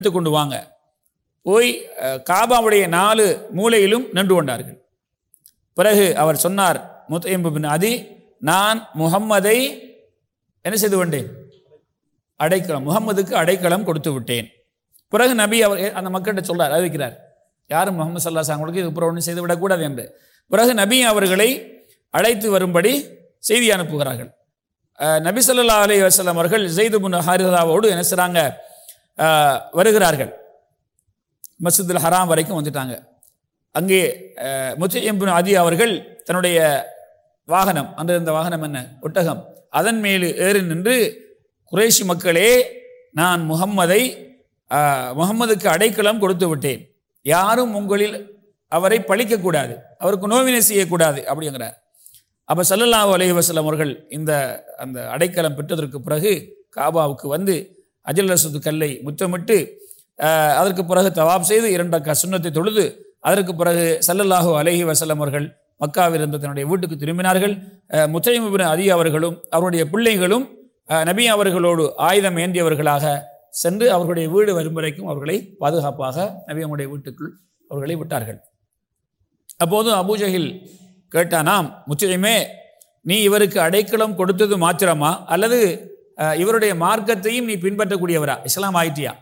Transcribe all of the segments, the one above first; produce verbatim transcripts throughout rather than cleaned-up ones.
எடுத்து கொண்டு வாங்க. போய் காபாவுடைய நாலு மூலையிலும் நின்று கொண்டார்கள். பிறகு அவர் சொன்னார், முத்தைம் பின் அதி, நான் முஹம்மதை என்ன செய்து கொண்டேன்? அடைக்கலம், முகம்மதுக்கு அடைக்கலம் கொடுத்து விட்டேன். பிறகு நபி அவர் அந்த மக்கள்கிட்ட சொல்றார், அறிவிக்கிறார், யாரும் முகமது ஸல்லல்லாஹு அலைஹி வஸல்லம் இதுக்கு ஒன்றும் செய்து விடக்கூடாது என்று. பிறகு நபி அவர்களை அழைத்து வரும்படி செய்தி அனுப்புகிறார்கள். நபி ஸல்லல்லாஹு அலைஹி வஸல்லம் அவர்கள் ஸைத் இப்னு ஹாரிஸாவோடு என்ன செய்றாங்க, வருகிறார்கள். மஸ்ஜிதுல் ஹராம் வரைக்கும் வந்துட்டாங்க. அங்கே முத்தைம் பின் அதி அவர்கள் தன்னுடைய வாகனம், அன்று இருந்த வாகனம் என்ன, ஒட்டகம், அதன் மேல் ஏறி நின்று, குறைஷி மக்களே, நான் முஹம்மதை முஹம்மதுக்கு அடைக்கலம் கொடுத்து விட்டேன், யாரும் உங்களில் அவரை பழிக்கக்கூடாது, அவருக்கு நோவினை செய்யக்கூடாது அப்படிங்கிறார். அப்போ ஸல்லல்லாஹு அலைஹி வஸல்லம் அவர்கள் இந்த அந்த அடைக்கலம் பெற்றதற்கு பிறகு காபாவுக்கு வந்து அஜல் அஸ்வத் கல்லை முத்தமிட்டு அதற்கு பிறகு தவாப் செய்து இரண்டு ரக்காத் சுன்னத்தை தொழுது அதற்கு பிறகு ஸல்லல்லாஹு அலைஹி வஸல்லம் அவர்கள் மக்காவில் இருந்த தன்னுடைய வீட்டுக்கு திரும்பினார்கள். முத்தைம் இப்னு அதி அவர்களும் அவருடைய பிள்ளைகளும் நபி அவர்களோடு ஆயுதம் ஏந்தியவர்களாக சென்று அவர்களுடைய வீடு வரும் வரைக்கும் அவர்களை பாதுகாப்பாக நபி அவருடைய வீட்டுக்குள் அவர்களை விட்டார்கள். அப்போது அபூஜஹில் கேட்டானாம், முத்தைமே, நீ இவருக்கு அடைக்கலம் கொடுத்தது மாத்திரமா அல்லது இவருடைய மார்க்கத்தையும் நீ பின்பற்றக்கூடியவரா, இஸ்லாம் ஆயிட்டியா?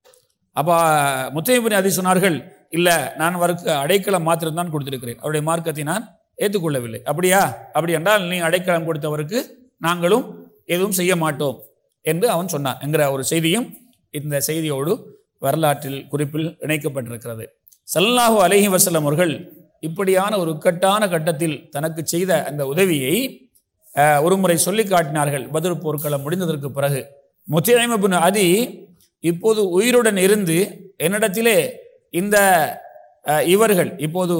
அப்போ முத்தைம் இப்னு அதி சொன்னார்கள், இல்லை, நான் அவருக்கு அடைக்கலம் மாத்திரம்தான் கொடுத்திருக்கிறேன், அவருடைய மார்க்கத்தை நான் ஏற்றுக்கொள்ளவில்லை. அப்படியா? அப்படி என்றால் நீ அடைக்கலம் கொடுத்தவருக்கு நாங்களும் எதுவும் செய்ய மாட்டோம் என்று அவன் சொன்னான் என்கிற ஒரு செய்தியும் இந்த செய்தியோடு வரலாற்றில் குறிப்பில் இணைக்கப்பட்டிருக்கிறது. ஸல்லல்லாஹு அலைஹி வஸல்லம் அவர்கள் இப்படியான ஒரு இக்கட்டான கட்டத்தில் தனக்கு செய்த அந்த உதவியை ஒரு முறை சொல்லி காட்டினார்கள். பத்ர் போர்க்களம் முடிந்ததற்கு பிறகு முத்தைம் இப்னு அதி இப்போது உயிருடன் இருந்து என்னிடத்திலே இந்த இவர்கள் இப்போது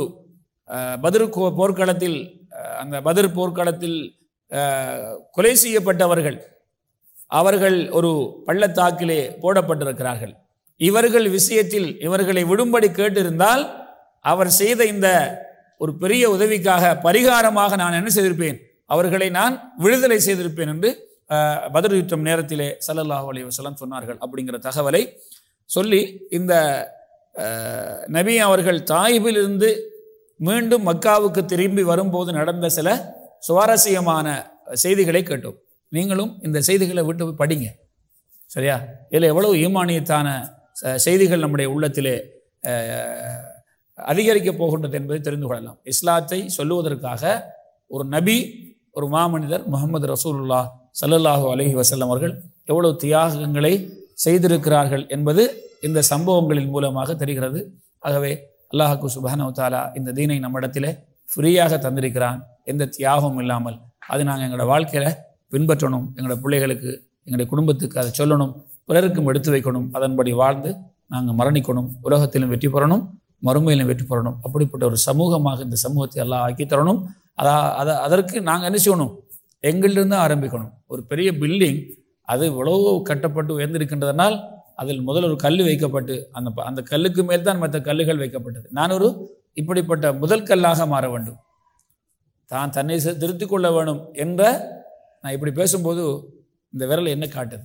பத்ர் போர்க்களத்தில் அந்த பத்ர் போர்க்களத்தில் கொலை செய்யப்பட்டவர்கள், அவர்கள் ஒரு பள்ளத்தாக்கிலே போடப்பட்டிருக்கிறார்கள், இவர்கள் விஷயத்தில் இவர்களை விடும்படி கேட்டிருந்தால் அவர் செய்த இந்த ஒரு பெரிய உதவிக்காக பரிகாரமாக நான் என்ன செய்திருப்பேன், அவர்களை நான் விடுதலை செய்திருப்பேன் என்று பத்ர் யுத்தம் நேரத்திலே ஸல்லல்லாஹு அலைஹி வஸல்லம் சொன்னார்கள். அப்படிங்கிற தகவலை சொல்லி இந்த நபி அவர்கள் தாயிபில் இருந்து மீண்டும் மக்காவுக்கு திரும்பி வரும்போது நடந்த சில சுவாரஸ்யமான செய்திகளை கேட்டோம். நீங்களும் இந்த செய்திகளை விட்டு போய் படிங்க, சரியா? இதில் எவ்வளவு ஈமானியத்தான செய்திகள் நம்முடைய உள்ளத்திலே அதிகரிக்கப் போகின்றது என்பதை தெரிந்து கொள்ளலாம். இஸ்லாத்தை சொல்லுவதற்காக ஒரு நபி, ஒரு மாமனிதர் முஹம்மது ரசூலுல்லாஹ் ஸல்லல்லாஹு அலைஹி வஸல்லம் அவர்கள் எவ்வளவு தியாகங்களை செய்திருக்கிறார்கள் என்பது இந்த சம்பவங்களின் மூலமாக தெரிகிறது. ஆகவே அல்லாஹ்வுக்கு சுப்ஹானஹு வ தஆலா இந்த தீனை நம்மிடத்திலே ஃப்ரீயாக தந்திருக்கிறான், எந்த தியாகமும் இல்லாமல். அது நாங்கள் எங்களோட வாழ்க்கையில் பின்பற்றணும், எங்களோட பிள்ளைகளுக்கு, எங்களுடைய குடும்பத்துக்கு அதை சொல்லணும், பிறருக்கும் எடுத்து வைக்கணும், அதன்படி வாழ்ந்து நாங்கள் மரணிக்கணும், உலகத்திலும் வெற்றி பெறணும், மறுமையிலும் வெற்றி பெறணும். அப்படிப்பட்ட ஒரு சமூகமாக இந்த சமூகத்தை எல்லாம் ஆக்கி தரணும். அதா அதை அதற்கு நாங்கள் என்ன செய்யணும், எங்களிலிருந்து ஆரம்பிக்கணும். ஒரு பெரிய பில்டிங் அது இவ்வளவு கட்டப்பட்டு உயர்ந்திருக்கின்றதனால் அதில் முதல் ஒரு கல் வைக்கப்பட்டு அந்த அந்த கல்லுக்கு மேல் தான் மற்ற கல்லுகள் வைக்கப்பட்டது. நான் ஒரு இப்படிப்பட்ட முதல் கல்லாக மாற வேண்டும், தான் தன்னை திருத்திக் கொள்ள வேணும் என்ற, நான் இப்படி பேசும்போது இந்த விரல் என்ன காட்டுது,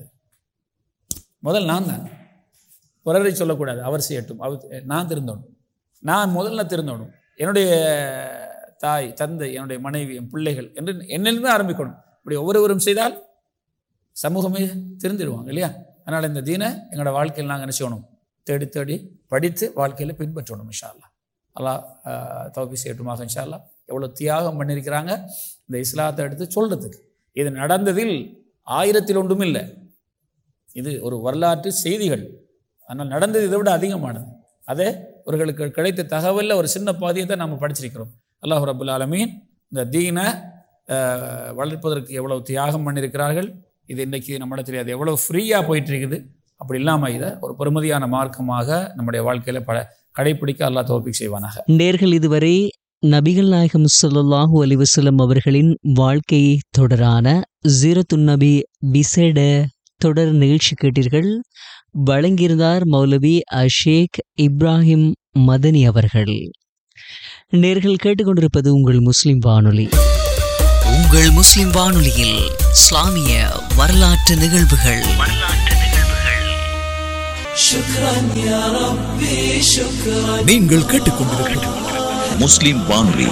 முதல் நான் தான், பிறரை சொல்லக்கூடாது, அவர் செய்யட்டும், அவர் நான் திருந்தணும், நான் முதல்ல திருந்தணும், என்னுடைய தாய் தந்தை என்னுடைய மனைவி என் பிள்ளைகள் என்று என்னிலிருந்து ஆரம்பிக்கணும். இப்படி ஒவ்வொருவரும் செய்தால் சமூகமே திருந்திடுவாங்க இல்லையா? அதனால் இந்த தீனை எங்களோட வாழ்க்கையில் நாங்கள் என்ன செய்யணும், தேடி தேடி படித்து வாழ்க்கையில் பின்பற்றணும். இன்ஷா அல்லாஹ் அல்லாஹ் தௌஃபீக் செய்யட்டுமாக. இன்ஷா அல்லாஹ் எவ்வளோ தியாகம் பண்ணியிருக்கிறாங்க இந்த இஸ்லாத்தை எடுத்து சொல்கிறதுக்கு. இது நடந்ததில் ஆயிரத்தில் ஒன்றும் இல்லை, இது ஒரு வரலாற்று செய்திகள். ஆனால் நடந்தது இதை விட அதிகமானது. அதே அவர்களுக்கு கிடைத்த தகவலில் ஒரு சின்ன பாதியை தான் நம்ம படிச்சிருக்கிறோம். அல்லாஹ் ரப்புல் ஆலமீன் இந்த தீனை வளர்ப்பதற்கு எவ்வளவு தியாகம் பண்ணியிருக்கிறார்கள். இது இன்றைக்கி நம்மிடத்தில் அது எவ்வளோ ஃப்ரீயாக போயிட்டுருக்குது. அப்படி இல்லாமல் இதை ஒரு பெருமதியான மார்க்கமாக நம்முடைய வாழ்க்கையில் பல கடைப்பிடிக்க அல்லாஹ் தௌஃபீக் செய்வானாக. நேர்கள் இதுவரை நபிகள் நாயகம் ஸல்லல்லாஹு அலைஹி வஸல்லம் அவர்களின் வாழ்க்கையை தொடரான ஸீரத்துன் நபி விசேட தொடர் நிகழ்ச்சி கேட்டீர்கள். வழங்கியிருந்தார் மௌலவி அஷேக் இப்ராஹிம் மதனி அவர்கள். நேர்கள் கேட்டுக்கொண்டிருப்பது உங்கள் முஸ்லிம் வானொலி. உங்கள் முஸ்லிம் வானொலியில் இஸ்லாமிய வரலாற்று நிகழ்வுகள் நீங்கள் கேட்டுக்கொண்டிருக்கிறது முஸ்லிம் வானொலி.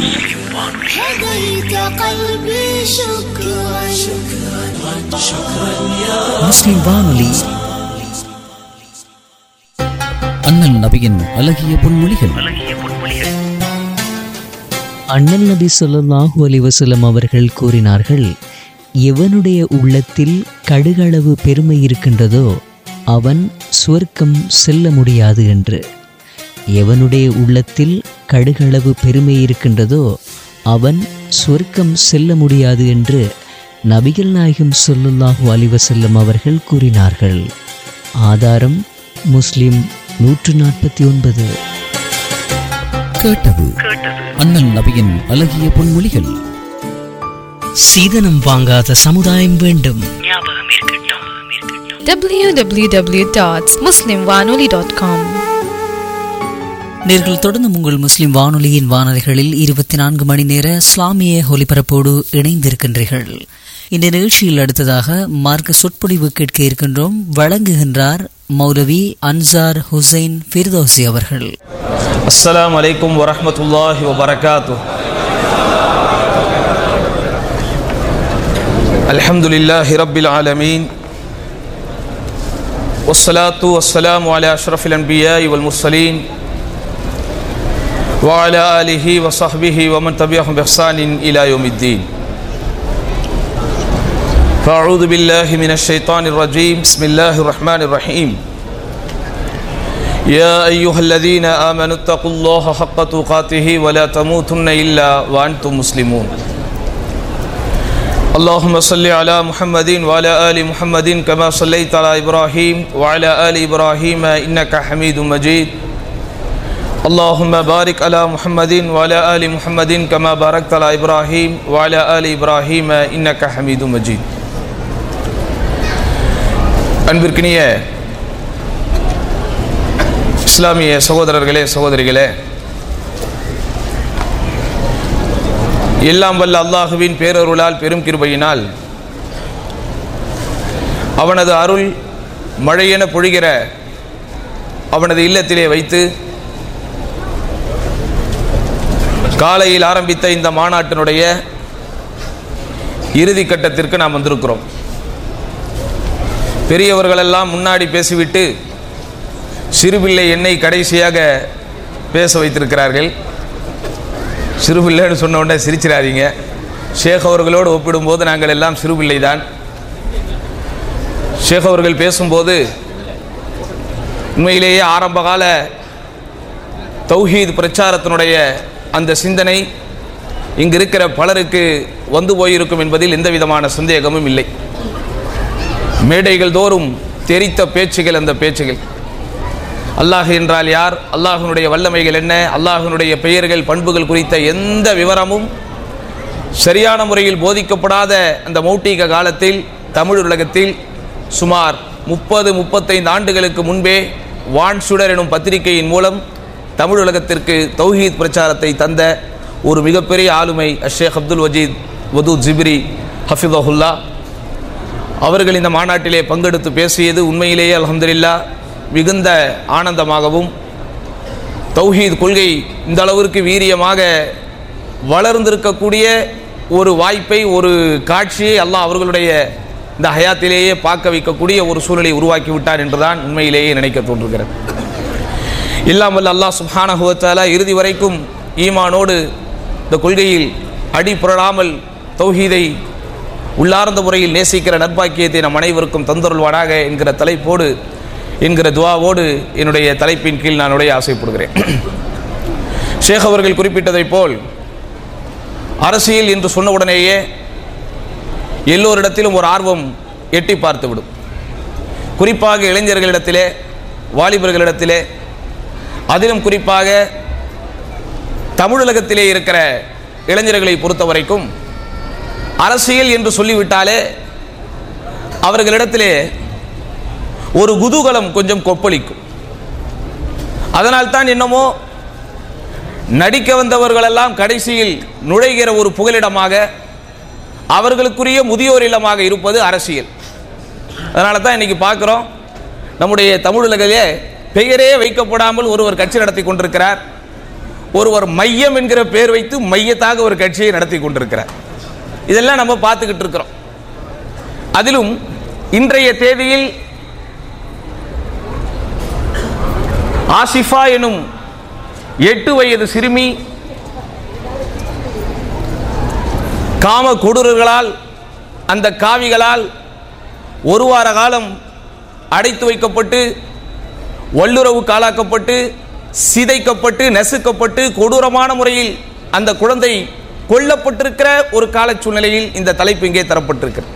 முஸ்லிம் வானொலி. அண்ணல் நபியின் அழகிய பொன்மொழிகள். அண்ணல் நபி ஸல்லல்லாஹு அலைஹி வஸல்லம் அவர்கள் கூறினார்கள், எவனுடைய உள்ளத்தில் கடுகளவு பெருமை இருக்கின்றதோ அவன் சுவர்க்கம் செல்ல முடியாது என்று. எவனுடைய உள்ளத்தில் கடுகளவு பெருமை இருக்கின்றதோ அவன் சுவர்க்கம் செல்ல முடியாது என்று நபிகள் நாயகம் ஸல்லல்லாஹு அலைஹி வஸல்லம் அவர்கள் கூறினார்கள். ஆதாரம் முஸ்லிம் நூற்று நாற்பத்தி ஒன்பது. கேட்டது அண்ணல் நபியின் அழகிய பொன்மொழிகள். சீதனம் வாங்காத சமுதாயம் வேண்டும். w w w dot muslim vanoli dot com. நேர்கள் தொடர்ந்து உங்கள் முஸ்லிம் வானொலியின் வானொலிகளில் இருபத்தி நான்கு மணி நேர இஸ்லாமிய ஒலிபரப்போடு இணைந்திருக்கின்றீர்கள். இந்த நிகழ்ச்சியில் அடுத்ததாக மார்க்க சொற்பொழிவு கேட்க இருக்கின்றோம். வழங்குகின்றார் மௌலவி அன்சார் ஹுசைன் ஃபிர்தௌசி அவர்கள். அஸ்ஸலாமு அலைக்கும் வரஹ்மத்துல்லாஹி வபரகாத்துஹு. அல்ஹம்துலில்லாஹி ரப்பில் ஆலமீன். வஸ்ஸலாத்து வஸ்ஸலாமு அலா அஷ்ரஃபில் அன்பியாஇ வல் முர்ஸலீன் வ அலா ஆலிஹி வ ஸஹ்பிஹி வ மன் தபிஅஹும் பிஹ்சானின் இலா யௌமித்தீன். ஃபஅஊது பில்லாஹி மினஷ் ஷைத்தானிர் ரஜீம். பிஸ்மில்லாஹிர் ரஹ்மானிர் ரஹீம். يا أيها الذين آمنوا اتقوا الله حق تقاته ولا تموتن إلا وأنتم مسلمون. اللهم صل على محمد وعلى آل محمد كما صليت على إبراهيم وعلى آل إبراهيم إنك حميد مجيد. اللهم بارك على محمد وعلى آل محمد كما باركت على إبراهيم وعلى آل إبراهيم إنك حميد مجيد. அன்பிற்கினிய இஸ்லாமிய சகோதரர்களே சகோதரிகளே, எல்லாம் வல்ல அல்லாஹுவின் பேரருளால் பெரும் கிருபையினால் அவனது அருள் மழையென பொழிகிற அவனது இல்லத்திலே வைத்து காலையில் ஆரம்பித்த இந்த மாநாட்டினுடைய இறுதி கட்டத்திற்கு நாம் வந்திருக்கிறோம். பெரியவர்களெல்லாம் முன்னாடி பேசிவிட்டு சிறுபிள்ளை என்னை கடைசியாக பேச வைத்திருக்கிறார்கள். சிறுபிள்ளைன்னு சொன்ன உடனே சிரிச்சிடாதீங்க. ஷேக் அவர்களோடு ஒப்பிடும்போது நாங்கள் எல்லாம் சிறுபிள்ளை தான். ஷேக் அவர்கள் பேசும்போது உண்மையிலேயே ஆரம்பகால தௌஹீத் பிரச்சாரத்தினுடைய அந்த சிந்தனை இங்கு இருக்கிற பலருக்கு வந்து போயிருக்கும் என்பதில் எந்த விதமான சந்தேகமும் இல்லை. மேடைகள் தோறும் தெரித்த பேச்சுகள், அந்த பேச்சுகள் அல்லாஹ் என்றால் யார், அல்லாஹினுடைய வல்லமைகள் என்ன, அல்லாஹினுடைய பெயர்கள் பண்புகள் குறித்த எந்த விவரமும் சரியான முறையில் போதிக்கப்படாத அந்த மௌட்டிக காலத்தில் தமிழ் உலகத்தில் சுமார் முப்பது முப்பத்தைந்து ஆண்டுகளுக்கு முன்பே வான் சுடர் எனும் பத்திரிகையின் மூலம் தமிழ் உலகத்திற்கு தௌஹீத் பிரச்சாரத்தை தந்த ஒரு மிகப்பெரிய ஆளுமை ஷேக் அப்துல் வஜீத் வதூத் ஜிப்ரி ஹஃபிதஹுல்லா அவர்கள் இந்த மாநாட்டிலே பங்கெடுத்து பேசியது உண்மையிலேயே அல்ஹம்துலில்லாஹ் மிகுந்த ஆனந்தமாகவும், தௌஹீத் கொள்கை இந்த அளவிற்கு வீரியமாக வளர்ந்திருக்கக்கூடிய ஒரு வாய்ப்பை, ஒரு காட்சியை அல்லாஹ் அவர்களுடைய இந்த ஹயாத்திலேயே பார்க்க வைக்கக்கூடிய ஒரு சூழலை உருவாக்கி விட்டார் என்றுதான் உண்மையிலேயே நினைக்க தோன்றுகிறது. இல்லாமல் அல்லாஹ் சுப்ஹானஹு வ தஆலா இறுதி வரைக்கும் ஈமானோடு இந்த கொள்கையில் அடிபுரளாமல் தௌஹீதை உள்ளார்ந்த முறையில் நேசிக்கிற நற்பாக்கியத்தை நம் அனைவருக்கும் தந்தருள்வானாக என்கிற தலைப்போடு, என்கிற துவாவோடு என்னுடைய தலைப்பின் கீழ் நான் உடைய ஆசைப்படுகிறேன். ஷேக் அவர்கள் குறிப்பிட்டதைப் போல் அரசியல் என்று சொன்னவுடனேயே எல்லோரிடத்திலும் ஒரு ஆர்வம் எட்டி பார்த்துவிடும். குறிப்பாக இளைஞர்களிடத்திலே, வாலிபர்களிடத்திலே, அதிலும் குறிப்பாக தமிழகத்திலே இருக்கிற இளைஞர்களை பொறுத்த வரைக்கும் அரசியல் என்று சொல்லிவிட்டாலே அவர்களிடத்திலே ஒரு குதூகலம் கொஞ்சம் கொப்பளிக்கும். அதனால்தான் என்னமோ நடிக்க வந்தவர்களெல்லாம் கடைசியில் நுழைகிற ஒரு புகலிடமாக, அவர்களுக்குரிய முதியோர் இல்லமாக இருப்பது அரசியல். அதனால தான் இன்றைக்கி பார்க்குறோம், நம்முடைய தமிழுலகிலே பெயரே வைக்கப்படாமல் ஒருவர் கட்சி நடத்தி கொண்டிருக்கிறார். ஒருவர் மையம் என்கிற பெயர் வைத்து மையத்தாக ஒரு கட்சியை நடத்தி கொண்டிருக்கிறார். இதெல்லாம் நம்ம பார்த்துக்கிட்டு இருக்கிறோம். அதிலும் இன்றைய தேதியில் ஆசிஃபா எனும் எட்டு வயது சிறுமி காம கொடூரர்களால், அந்த காவிகளால் ஒரு வார காலம் அடைத்து வைக்கப்பட்டு, வல்லுறவுக்கு ஆளாக்கப்பட்டு, சிதைக்கப்பட்டு, நசுக்கப்பட்டு, கொடூரமான முறையில் அந்த குழந்தை கொல்லப்பட்டிருக்கிற ஒரு கால சூழ்நிலையில் இந்த தலைப்பு இங்கே தரப்பட்டிருக்கிறது.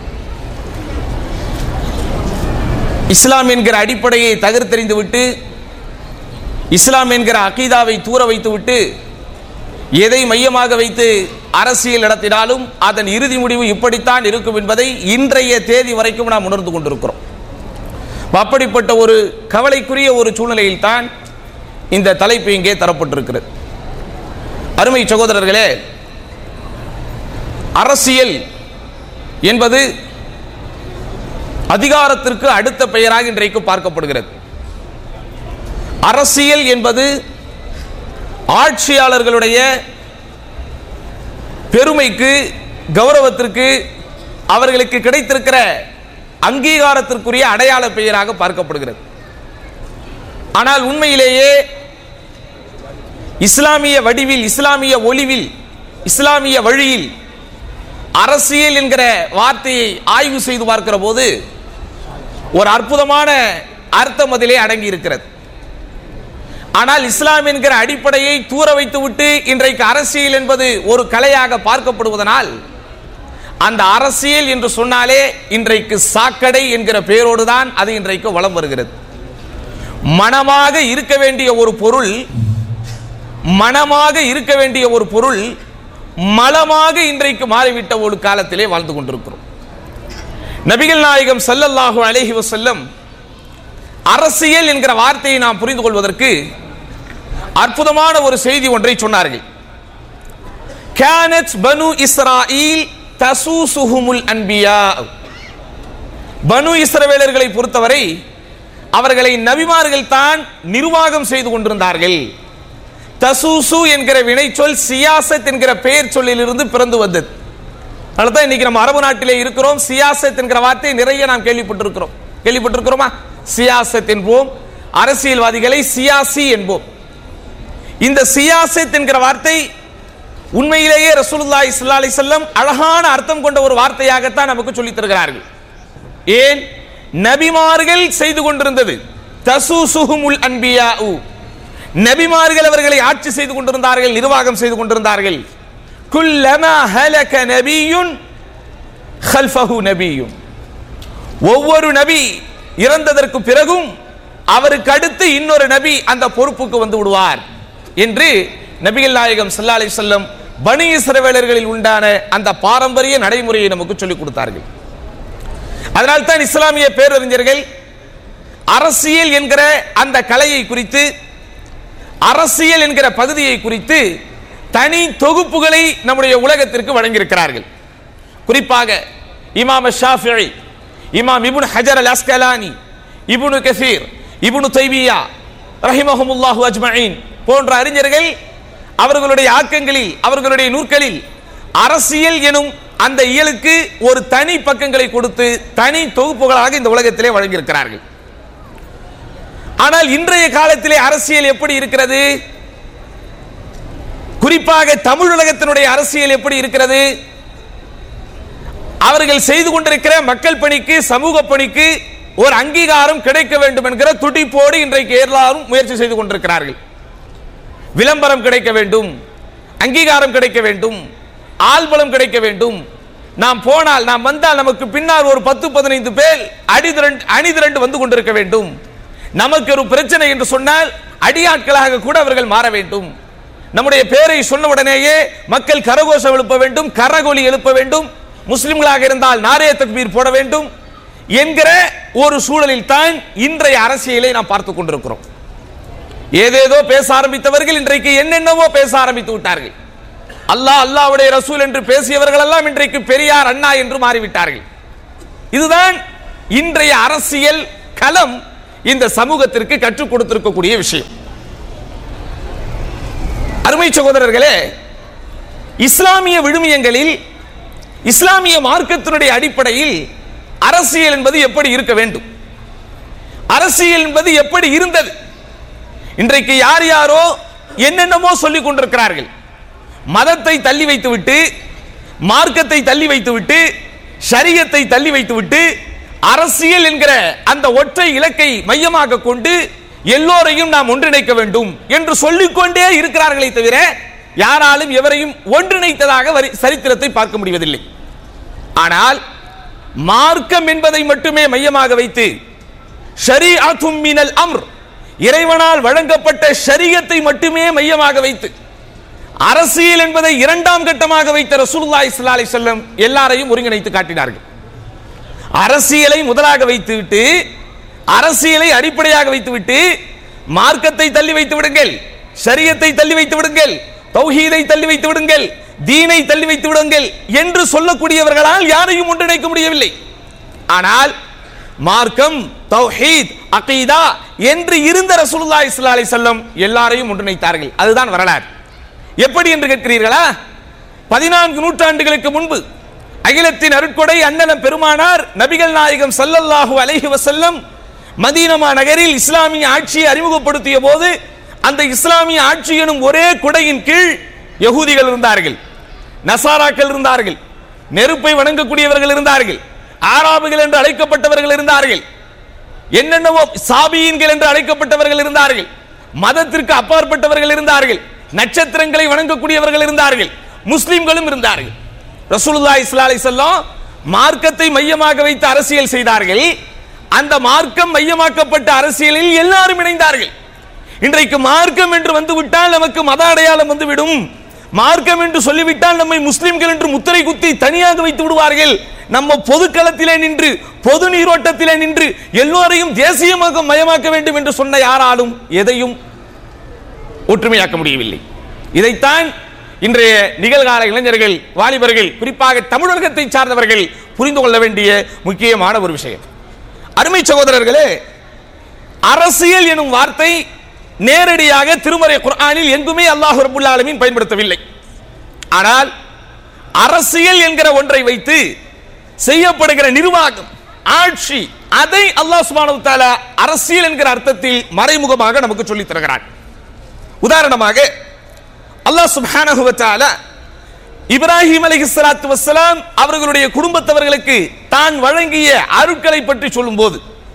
இஸ்லாம் என்கிற அடிப்படையை தகர்த்தெறிந்துவிட்டு, இஸ்லாம் என்கிற அகீதாவை தூர வைத்துவிட்டு, எதை மையமாக வைத்து அரசியல் நடத்தினாலும் அதன் இறுதி முடிவு இப்படித்தான் இருக்கும் என்பதை இன்றைய தேதி வரைக்கும் நாம் உணர்ந்து கொண்டிருக்கிறோம். அப்படிப்பட்ட ஒரு கவலைக்குரிய ஒரு சூழ்நிலையில் தான் இந்த தலைப்பு இங்கே தரப்பட்டிருக்கிறது. அருமை சகோதரர்களே, அரசியல் என்பது அதிகாரத்திற்கு அடுத்த பெயராக இன்றைக்கு பார்க்கப்படுகிறது. அரசியல் என்பது ஆட்சியாளர்களுடைய பெருமைக்கு, கௌரவத்திற்கு, அவர்களுக்கு கிடைத்திருக்கிற அங்கீகாரத்திற்குரிய அடையாள பெயராக பார்க்கப்படுகிறது. ஆனால் உண்மையிலேயே இஸ்லாமிய வடிவில், இஸ்லாமிய ஒளிவில், இஸ்லாமிய வழியில் அரசியல் என்கிற வார்த்தையை ஆய்வு செய்து பார்க்கிற போது ஒரு அற்புதமான அர்த்தம் அதிலே அடங்கி இருக்கிறது. ஆனால் இஸ்லாம் என்கிற அடிப்படையை தூர வைத்துவிட்டு இன்றைக்கு அரசியல் என்பது ஒரு கலையாக பார்க்கப்படுவதனால், அந்த அரசியல் என்று சொன்னாலே இன்றைக்கு சாக்கடை என்கிற பெயரோடு தான் அது இன்றைக்கு வலம் வருகிறது. மனமாக இருக்க வேண்டிய ஒரு பொருள், மனமாக இருக்க வேண்டிய ஒரு பொருள் மலமாக இன்றைக்கு மாறிவிட்ட ஒரு காலத்திலே வாழ்ந்து கொண்டிருக்கிறோம். நபிகள் நாயகம் ஸல்லல்லாஹு அலைஹி வஸல்லம் அரசியல் என்கிற வார்த்தையை நாம் புரிந்து கொள்வதற்கு அற்புதமான ஒரு செய்தி ஒன்றை சொன்னார்கள். கானத் பனு இஸ்ராயீல் தசூசுஹுமுல் அன்பியா. பனு இஸ்ரவேலர்களை பொறுத்தவரை அவர்களை நபிமார்கள் தான் நிர்வாகம் செய்து கொண்டிருந்தார்கள். தசூசு என்கிற வினைச்சொல் சியாசத் என்கிற பெயர் சொல்லிலிருந்து பிறந்து வந்தது. அதனால்தான் இன்னைக்கு நம்ம அரபு நாட்டிலே இருக்கிறோம். சியாசத் என்கிற வார்த்தை நிறைய நாம் கேள்விப்பட்டிருக்கிறோம். கேள்விப்பட்டிருக்கிறோமா? சியாசத் என்போம், அரசியல்வாதிகளை சியாசி என்போம். இந்த சியாசத் என்கிற வார்த்தை உண்மையிலேயே ரசூலுல்லாஹி ஸல்லல்லாஹு அலைஹி வஸல்லம் அழகான அர்த்தம் கொண்ட ஒரு வார்த்தையாகத்தான் நமக்கு சொல்லித் தருகிறார்கள். ஏன்? நபிமார்கள் செய்து கொண்டிருந்தது. தசூசுஹுமுல் அன்பியாஉ, நபிமார்கள் அவர்களை ஆட்சி செய்து கொண்டிருந்தார்கள், நிர்வாகம் செய்து கொண்டிருந்தார்கள். குல்லமா ஹலக நபியுன் கல்ஃபஹு நபியுன், ஒவ்வொரு நபி இறந்ததற்கு பிறகும் அவருக்கு அடுத்து இன்னொரு நபி அந்த பொறுப்புக்கு வந்து விடுவார் என்று நபிகள் நாயகம் ஸல்லல்லாஹு அலைஹி வஸல்லம் பனி இஸ்ரவேலர்களில் உண்டான அந்த பாரம்பரிய நடைமுறையை நமக்கு சொல்லிக் கொடுத்தார்கள். அதனால் தான் இஸ்லாமிய பேரறிஞர்கள் அரசியல் என்கிற அந்த கலையை குறித்து, அரசியல் என்கிற பகுதியை குறித்து தனி தொகுப்புகளை நம்முடைய உலகத்திற்கு வழங்கியிருக்கிறார்கள். குறிப்பாக இமாம் ஷாஃபிஈ, இமாம் இப்னு ஹஜர் அல் அஸ்கலானி, இப்னு கஸீர், இப்னு தைமியா ரஹிமஹுமுல்லாஹு அஜ்மஈன் போன்ற அறிஞர்கள் அவர்களுடைய ஆக்கங்களில், அவர்களுடைய நூற்களில் அரசியல் எனும் அந்த இயலுக்கு ஒரு தனி பக்கங்களை கொடுத்து தனி தொகுப்புகளாக இந்த உலகத்திலே வழங்கியிருக்கிறார்கள். ஆனால் இன்றைய காலத்திலே அரசியல் எப்படி இருக்கிறது? குறிப்பாக தமிழ் உலகத்தினுடைய அரசியல் எப்படி இருக்கிறது? அவர்கள் செய்து கொண்டிருக்கிற மக்கள் பணிக்கு, சமூக பணிக்கு ஒரு அங்கீகாரம் கிடைக்க வேண்டும் என்கிற துடிப்போடு இன்றைக்கு எல்லாரும் முயற்சி செய்து கொண்டிருக்கிறார்கள். விளம்பரம் கிடைக்க வேண்டும், அங்கீகாரம் கிடைக்க வேண்டும், ஆள்பலம் கிடைக்க வேண்டும். நாம் போனால், நாம் வந்தால் நமக்கு பின்னால் ஒரு பத்து பதினைந்து பேர் அணிதிரண்டு அணிதிரண்டு வந்து கொண்டிருக்க வேண்டும். நமக்கு ஒரு பிரச்சனை என்று சொன்னால் அடியாட்களாக கூட அவர்கள் மாற வேண்டும். நம்முடைய பேரை சொன்னவுடனேயே மக்கள் கரகோஷம் எழுப்ப வேண்டும், கரகொலி எழுப்ப வேண்டும். முஸ்லிம்களாக இருந்தால் நாரே தக்பீர் போட வேண்டும் என்கிற ஒரு சூழலில் தான் இன்றைய அரசியலை நாம் பார்த்துக் கொண்டிருக்கிறோம். ஏதேதோ பேச ஆரம்பித்தவர்கள் இன்றைக்கு என்னென்னவோ பேச ஆரம்பித்து விட்டார்கள். அல்லாஹ், அல்லாஹ்வுடைய ரசூல் என்று பேசியவர்கள் எல்லாம் இன்றைக்கு பெரியார், அண்ணா என்று மாறிவிட்டார்கள். இதுதான் இன்றைய அரசியல் களம் இந்த சமூகத்திற்கு கற்றுக் கொடுத்திருக்கக்கூடிய விஷயம். அருமை சகோதரர்களே, இஸ்லாமிய விழுமியங்களில் இஸ்லாமிய மார்க்கத்தினுடைய அடிப்படையில் அரசியல் என்பது எப்படி இருக்க வேண்டும், அரசியல் என்பது எப்படி இருந்தது? இன்றைக்கு யார் யாரோ என்னென்னமோ சொல்லிக் கொண்டிருக்கிறார்கள். மதத்தை தள்ளி வைத்துவிட்டு, மார்க்கத்தை தள்ளி வைத்துவிட்டு, ஷரியத்தை தள்ளி வைத்துவிட்டு, அரசியல் என்கிற அந்த ஒற்றை இலக்கை மையமாக கொண்டு எல்லோரையும் நாம் ஒன்றிணைக்க வேண்டும் என்று சொல்லிக்கொண்டே இருக்கிறார்களே தவிர யாராலும் எவரையும் ஒன்றிணைத்ததாக சரித்திரத்தை பார்க்க முடிவதில்லை. ஆனால் மார்க்கம் என்பதை மட்டுமே மையமாக வைத்து, ஷரீஅத்தும் மினல் அம்ர், இறைவனால் வழங்கப்பட்ட ஷரியத்தை மட்டுமே மையமாக வைத்து, அரசியல் என்பதை இரண்டாம் கட்டமாக வைத்த ரசூலுல்லாஹி ஸல்லல்லாஹு அலைஹி வஸல்லம் எல்லாரையும் ஒருங்கிணைத்து காட்டினார்கள். அரசியலை முதலாக வைத்துவிட்டு, அரசியலை அடிப்படையாக வைத்துவிட்டு, மார்க்கத்தை தள்ளி வைத்து விடுங்கள், ஷரியத்தை தள்ளி வைத்து விடுங்கள், தௌஹீதை தள்ளி வைத்து விடுங்கள், தீனை தள்ளி வைத்து விடுங்கள் என்று சொல்லக்கூடியவர்களால் யாரையும் ஒன்றிணைக்க முடியவில்லை. ஆனால் மார்க்கம், தௌஹீத், அகீதா என்று இருந்த ரசூலுல்லாஹி ஸல்லல்லாஹு அலைஹி வஸல்லம் எல்லாரையும் ஒன்றிணைத்தார்கள். அதுதான் வரலாறு. எப்படி என்று கேட்கிறீர்களா? பதினான்கு நூற்றாண்டுகளுக்கு முன்பு அகிலத்தின் அருட்கொடை அண்ணலம் பெருமானார் நபிகள் நாயகம் ஸல்லல்லாஹு அலைஹி வஸல்லம் மதீனா நகரில் இஸ்லாமிய ஆட்சியை அறிமுகப்படுத்திய போது அந்த இஸ்லாமிய ஆட்சி எனும் ஒரே குடையின் கீழ் யகூதிகள் இருந்தார்கள், நசாராக்கள் இருந்தார்கள், நெருப்பை வணங்கக்கூடியவர்கள் இருந்தார்கள், ஆராபுகள் என்று அழைக்கப்பட்டவர்கள் இருந்தார்கள், என்னென்னவோ சாபியீன்கள் என்று அழைக்கப்பட்டவர்கள் இருந்தார்கள், மதத்திற்கு அப்பாற்பட்டவர்கள் இருந்தார்கள், நட்சத்திரங்களை வணங்கக்கூடியவர்கள் இருந்தார்கள், முஸ்லிம்களும் இருந்தார்கள். ரசூலுல்லாஹி ஸல்லல்லாஹு அலைஹி வஸல்லம் மார்க்கத்தை மையமாக வைத்து அரசியல் செய்தார்கள். அந்த மார்க்கம் மையமாக்கப்பட்ட அரசியலில் எல்லாரும் இணைந்தார்கள். இன்றைக்கு மார்க்கம் என்று வந்துவிட்டால் நமக்கு மத அடையாளம் வந்துவிடும், மார்க்கம் என்று சொல்லிவிட்டால் நம்மை முஸ்லிம்கள் என்று முத்திரை குத்தி தனியாக வைத்து விடுவார்கள். நம்ம பொதுக்களத்திலே நின்று, பொது நீரோட்டத்திலே நின்று எல்லோரையும் தேசியமாக மயமாக்க வேண்டும் என்று சொன்ன யாராலும் எதையும் ஒற்றுமையாக்க முடியவில்லை. இதைத்தான் இன்றைய நிகழ்கால இளைஞர்கள், வாலிபர்கள், குறிப்பாக தமிழகத்தை சார்ந்தவர்கள் புரிந்து கொள்ள வேண்டிய முக்கியமான ஒரு விஷயம். அருமை சகோதரர்களே, அரசியல் எனும் வார்த்தை நேரடியாக திருமறை குர்ஆனில் எங்குமே அல்லாஹ் ரப்பல் ஆலமீன் பயன்படுத்தவில்லை. ஆனால் அரசியல் என்கிற ஒன்றை வைத்து செய்யப்படுகிற நிர்வாகம், ஆட்சி, அதை அல்லாஹ் சுப்ஹானஹு வ தஆலா அரசியல் என்கிற அர்த்தத்தில் மறைமுகமாக நமக்கு சொல்லித் தருகிறார். உதாரணமாக அல்லாஹ் சுப்ஹானஹு வ தஆலா இப்ராஹிம் அலைஹிஸ்ஸலாத்து வஸ்ஸலாம் அவர்களுடைய குடும்பத்தவர்களுக்கு தான் வழங்கிய அருட்களை பற்றி சொல்லும்போது,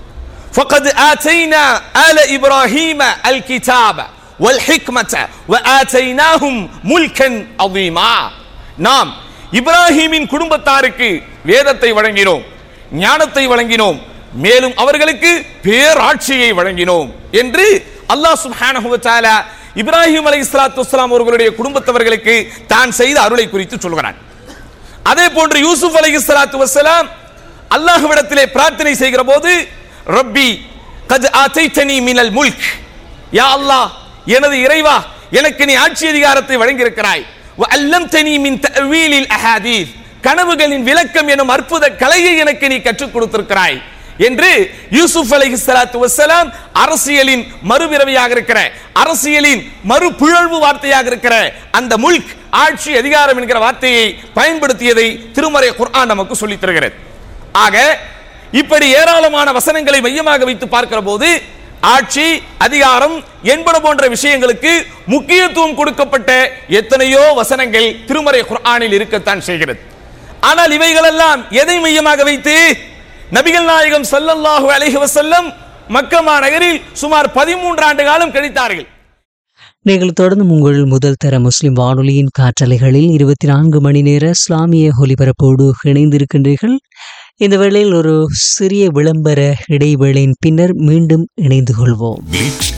فقد آتينا آل إبراهيم الكتاب والحكمة وآتيناهم ملكا عظيما. நாம் இப்ராஹிமின் குடும்பத்தாருக்கு வேதத்தை வழங்கினோம், ஞானத்தை வழங்கினோம், மேலும் அவர்களுக்கு பேராட்சியை வழங்கினோம் என்று அல்லாஹ் சுப்ஹானஹு வ தஆலா இப்ராஹிம் அலைஹிஸ்ஸலாத்து வஸ்ஸலாம் அவர்களுடைய குடும்பத்தவர்களுக்கு தான் செய்த அருளை குறித்து சொல்கிறான். அதே போன்று யூசுப் அலைஹிஸ்ஸலாத்து வஸ்ஸலாம் அல்லாஹ்விடத்திலே பிரார்த்தனை செய்கிற போது, ரப்பி கத் ஆதைதனி மினல் முல்க், யா அல்லாஹ், எனது இறைவா, எனக்கு நீ ஆட்சி அதிகாரத்தை வழங்கி இருக்கிறாய். வ அல்லம்தனி மின் தஅவீலில் அஹாதீஸ், கனவுகளின் விளக்கம் எனும் அற்புத கலையை எனக்கு நீ கற்றுக் கொடுத்திருக்கிறாய் என்று யூசுப் அலைஹிஸ்ஸலாத்து வஸ்ஸலாம் அரசியலின் மறுபிறவியாக இருக்கிற, அரசியலின் மறுபிழழ்வு வார்த்தையாக இருக்கிற அந்த முல்க், ஆட்சி அதிகாரம் என்கிற வார்த்தையை பயன்படுத்தியதை திருமறை குர்ஆன் நமக்கு சொல்லித் தருகிறது. ஆக இப்படி ஏராளமான வசனங்களை மையமாக வைத்து பார்க்கிற போது ஆட்சி, அதிகாரம் என்பன போன்ற விஷயங்களுக்கு முக்கியத்துவம் கொடுக்கப்பட்ட எத்தனையோ வசனங்கள் திருமறை குர்ஆனில் இருக்கத்தான் செய்கிறது. ஆனால் இவைகளெல்லாம் எதை மையமாக வைத்து? நபிகள் நாயகம் ஸல்லல்லாஹு அலைஹி வஸல்லம் மக்கா நகரில் சுமார் பதிமூன்று ஆண்டு காலம் கழித்தார்கள். நீங்கள் தொடர்ந்து உங்கள் முதல் தர முஸ்லிம் வானொலியின் காற்றலைகளில் இருபத்தி நான்கு மணி நேர இஸ்லாமிய ஒலிபரப்போடு இணைந்திருக்கின்றீர்கள். இந்த வேளையில் ஒரு சிறிய விளம்பர இடைவேளையின் பின்னர் மீண்டும் இணைந்து கொள்வோம்.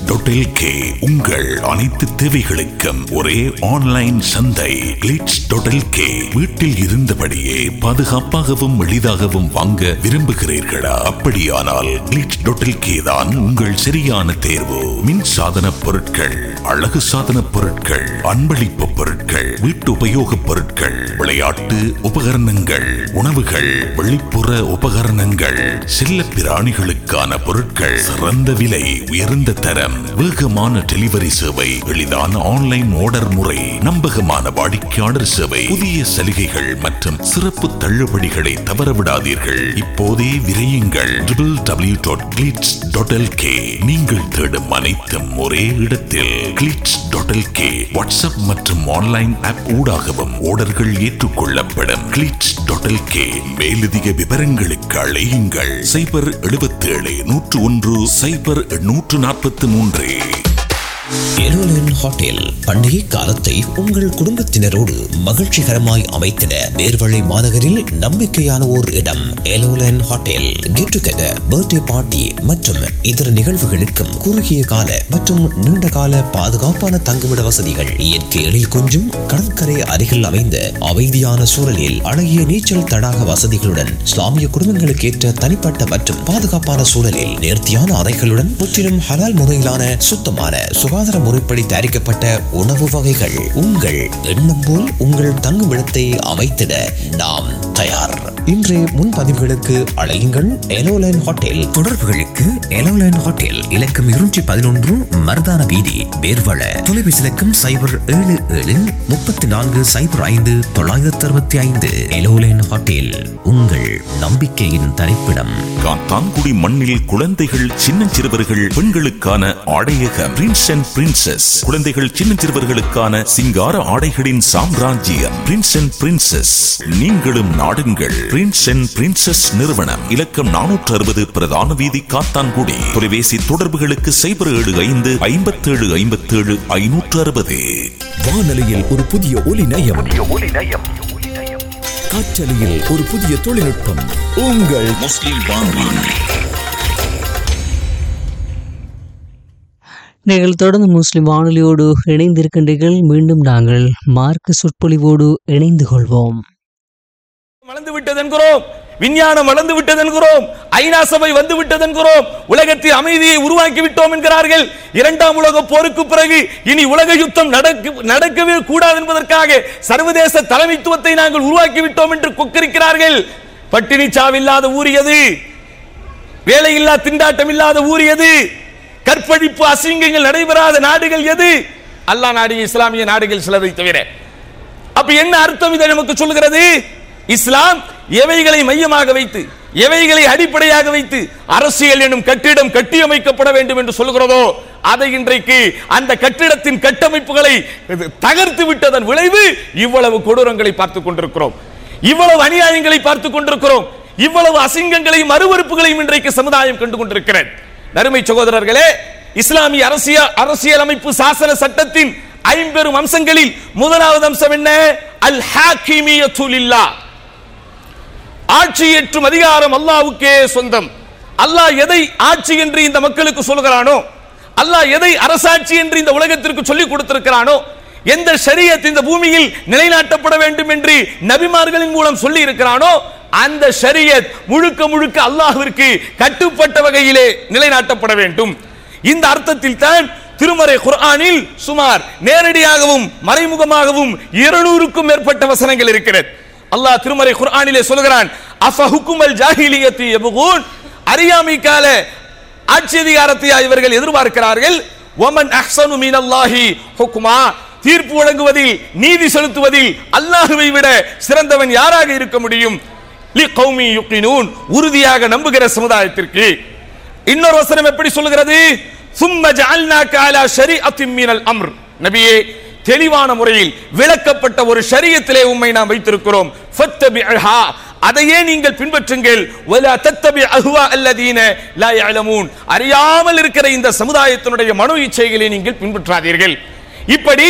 Dot L K. உங்கள் அனைத்து தேவைகளுக்கும் ஒரே ஆன்லைன் சந்தை கிளிட்ஸ் டாட் எல் கே. வீட்டில் இருந்தபடியே பாதுகாப்பாகவும் எளிதாகவும் வாங்க விரும்புகிறீர்களா? அப்படியானால் கிளிட்ஸ் டாட் எல் கே தான் உங்கள் சரியான தேர்வு. மின் சாதன பொருட்கள், அழகு சாதன பொருட்கள், அன்பளிப்பு பொருட்கள், வீட்டு உபயோக பொருட்கள், விளையாட்டு உபகரணங்கள், உணவுகள், வெளிப்புற உபகரணங்கள், செல்ல பிராணிகளுக்கான பொருட்கள், சிறந்த விலை, உயர்ந்த தரம், வேகமான டெலிவரி சேவை, எளிதான ஆன்லைன் ஆர்டர் முறை, நம்பகமான வாடிக்கையாளர் சேவை, புதிய சலுகைகள் மற்றும் சிறப்பு தள்ளுபடிகளை தவறவிடாதீர்கள். இப்போதே விரையுங்கள் W W W dot glitz dot L K. நீங்கள் தேடும் அனைத்தும் ஒரே இடத்தில் glitz dot L K. WhatsApp மற்றும் ஆன்லைன் ஆப் ஊடாகவும் ஆர்டர்கள் ஏற்றுக்கொள்ளப்படும். Glitz dot L K. மேலதிக விவரங்களுக்கு அழையுங்கள் சைபர் எழுபத்தி ஏழு நூற்று ஒன்று சைபர் நூற்று நாற்பத்தி மூன்று. எலோலன் ஹோட்டல் பண்டிகை காலத்தை உங்கள் குடும்பத்தினரோடு மகிழ்ச்சிகரமாய் அமைத்திட நேர்வழி மாநகரில் நம்பிக்கையான ஓர் இடம் எலோலன் hotel. Get together, birthday party மற்றும் இதர நிகழ்வுகளுக்கும் குறுகிய கால மற்றும் நீண்ட கால பாதுகாப்பான தங்குமிட வசதிகள், இயற்கை எழில் கொஞ்சும் கடற்கரை அருகில் அமைந்த அமைதியான சூழலில் அழகிய நீச்சல் தடாக வசதிகளுடன், இஸ்லாமிய குடும்பங்களுக்கு ஏற்ற தனிப்பட்ட மற்றும் பாதுகாப்பான சூழலில் நேர்த்தியான அறைகளுடன், முற்றிலும் ஹலால் முறையிலான சுத்தமான சுகாதார முறைப்படி தயாரிக்கப்பட்ட உணவு வகைகள். உங்கள் எண்ணம் போல் உங்கள் தங்குமிடத்தை அமைத்திட நாம் தயார். இன்றைய முன்பதிவுகளுக்கு அழையுங்கள் எலோலைன் ஹோட்டல். தொடர்புகளுக்கு எலோலைன் ஹோட்டல் இலக்கம் இருநூற்றி பதினொன்று மருதான வீதி, வேர்வள. தொலைபேசி இலக்கம் சைபர் ஏழு ஏழு முப்பத்தி நான்கு சைபர் ஐந்து தொள்ளாயிரத்தி அறுபத்தி ஐந்து. எலோலைன் ஹோட்டல், உங்கள் நம்பிக்கையின் தரிப்பிடம். காத்தான்குடி மண்ணில் குழந்தைகள், சின்னஞ்சிறுவர்கள், பெண்களுக்கான ஆடையகம் பிரின்ஸ் அண்ட் பிரின்சஸ். குழந்தைகள், சின்னஞ்சிறுவர்களுக்கான சிங்கார ஆடைகளின் சாம்ராஜ்யம் பிரின்ஸ் அண்ட் பிரின்சஸ். நீங்களும் நாடுங்கள் பிரின்ஸ் அண்ட் பிரின்சஸ் நிறுவனம். இலக்கம் நானூற்று அறுபது பிரதான வீதி, காத்தான்குடி. தொலைபேசி தொடர்புகளுக்கு சைபர் ஏழு ஐந்து ஐம்பத்தி ஏழு ஐம்பத்தி ஏழு ஐநூற்று அறுபது. வானொலியில் ஒரு புதிய ஒலி நயம், காற்றலையில் ஒரு புதிய தொழில்நுட்பம். உங்கள் முஸ்லிம் வானொலி. நீங்கள் தொடர்ந்து முஸ்லிம் வானொலியோடு இணைந்திருக்கின்றீர்கள். மீண்டும் நாங்கள் மார்க்க சொற்பொழிவோடு இணைந்து கொள்வோம். வளர்ந்து விட்டது என்கிறோம், விஞ்ஞானம் வளர்ந்து விட்டது என்கிறோம், ஐநா சபை வந்து விட்டது என்கிறோம், உலகத்தில் அமைதியை உருவாக்கி விட்டோம் என்கிறார்கள். இரண்டாம் உலக போருக்கு பிறகு இனி உலக யுத்தம் நடக்கவே கூடாது என்பதற்காக சர்வதேச தலைமைத்துவத்தை நாங்கள் உருவாக்கி விட்டோம் என்று கொக்கரிக்கிறார்கள். பட்டினி சாவில்லாத ஊரியது, வேலையில்லா திண்டாட்டம் இல்லாத ஊரியது, கற்பழிப்பு அசிங்கங்கள் நடைபெறாத நாடுகள் எது? அல்லாஹ் நாடு, இஸ்லாமிய நாடுகள் சிலரை தவிர. அப்ப என்ன அர்த்தம் இதை நமக்கு சொல்கிறது? இஸ்லாம் எவைகளை மையமாக வைத்து, எவைகளை அடிப்படையாக வைத்து அரசியல் எனும் கட்டிடம் கட்டியமைக்கப்பட வேண்டும் என்று சொல்கிறதோ, அதை இன்றைக்கு அந்த கட்டிடத்தின் கட்டமைப்புகளை தகர்த்து விட்டதன் விளைவு இவ்வளவு கொடூரங்களை பார்த்துக் கொண்டிருக்கிறோம், இவ்வளவு அநியாயங்களை பார்த்துக் கொண்டிருக்கிறோம், இவ்வளவு அசிங்கங்களையும் அருவருப்புகளையும் இன்றைக்கு சமுதாயம் கண்டு கொண்டிருக்கிறது. நறுமை சகோதரர்களே, இஸ்லாமிய அரசியல் அரசியல் அமைப்பு சாசன சட்டத்தின் ஐம்பெரும் அம்சங்களில் முதலாவது அம்சம் என்ன? அல் ஹாக்கிமியத்து லில்லாஹ். ஆட்சி ஏற்றும் அதிகாரம் அல்லாஹ்வுக்கே சொந்தம். அல்லாஹ் எதை ஆட்சி என்று இந்த மக்களுக்கு சொல்கிறானோ, அல்லாஹ் எதை அரசாட்சி என்று இந்த உலகத்திற்கு சொல்லிக் கொடுத்திருக்கிறானோ, எந்த ஷரியத் இந்த பூமியில் நிலைநாட்டப்பட வேண்டும் என்று நபிமார்களின் மூலம் சொல்லி இருக்கிறானோ, அந்த ஷரியத் முழுக்க முழுக்க அல்லாஹ்விற்கு கட்டுப்பட்ட வகையிலே நிலைநாட்டப்பட வேண்டும். இந்த அர்த்தத்தில் தான் திருமறை குர்ஆனில் சுமார் நேரடியாகவும் மறைமுகமாகவும் இருநூறுக்கும் மேற்பட்ட வசனங்கள் இருக்கிறது. அல்லாஹ் திருமறை குர்ஆனிலே சொல்கிறான், அஃபஹுக்குமல் ஜாஹிலியத்தி யபூன், அறியாமை கால ஆட்சி அதிகாரத்தை இவர்கள் எதிர்பார்க்கிறார்கள். வமன் அஹ்ஸனு மினல்லாஹி ஹுக்மா, தீர்ப்பு வழங்குவதில், நீதி செலுத்துவதில் அல்லாஹ்வை விட சிறந்தவன் யாராக இருக்க முடியும்? லிகௌமி யுகினூன், உறுதியாக நம்புகிற சமுதாயத்திற்கு. இன்னொரு வசனம் எப்படி சொல்கிறது? சும்ம ஜஅல்னாக அலா ஷரீஅத்தின் மினல் அம்ர், நபியே தெளிவான முறையில் விளக்கப்பட்ட ஒரு ஷரியத்திலே உம்மை நாம் வைத்திருக்கிறோம். ஃபத்தபிஹா, அதையே நீங்கள் பின்பற்றுங்கள். வலா தத்தபி அஹ்வா அல்லதீன லா யஅலமூன், அறியாமல் இருக்கிற இந்த சமுதாயத்தினுடைய மனோ இச்சைகளை நீங்கள் பின்பற்றாதீர்கள். இப்படி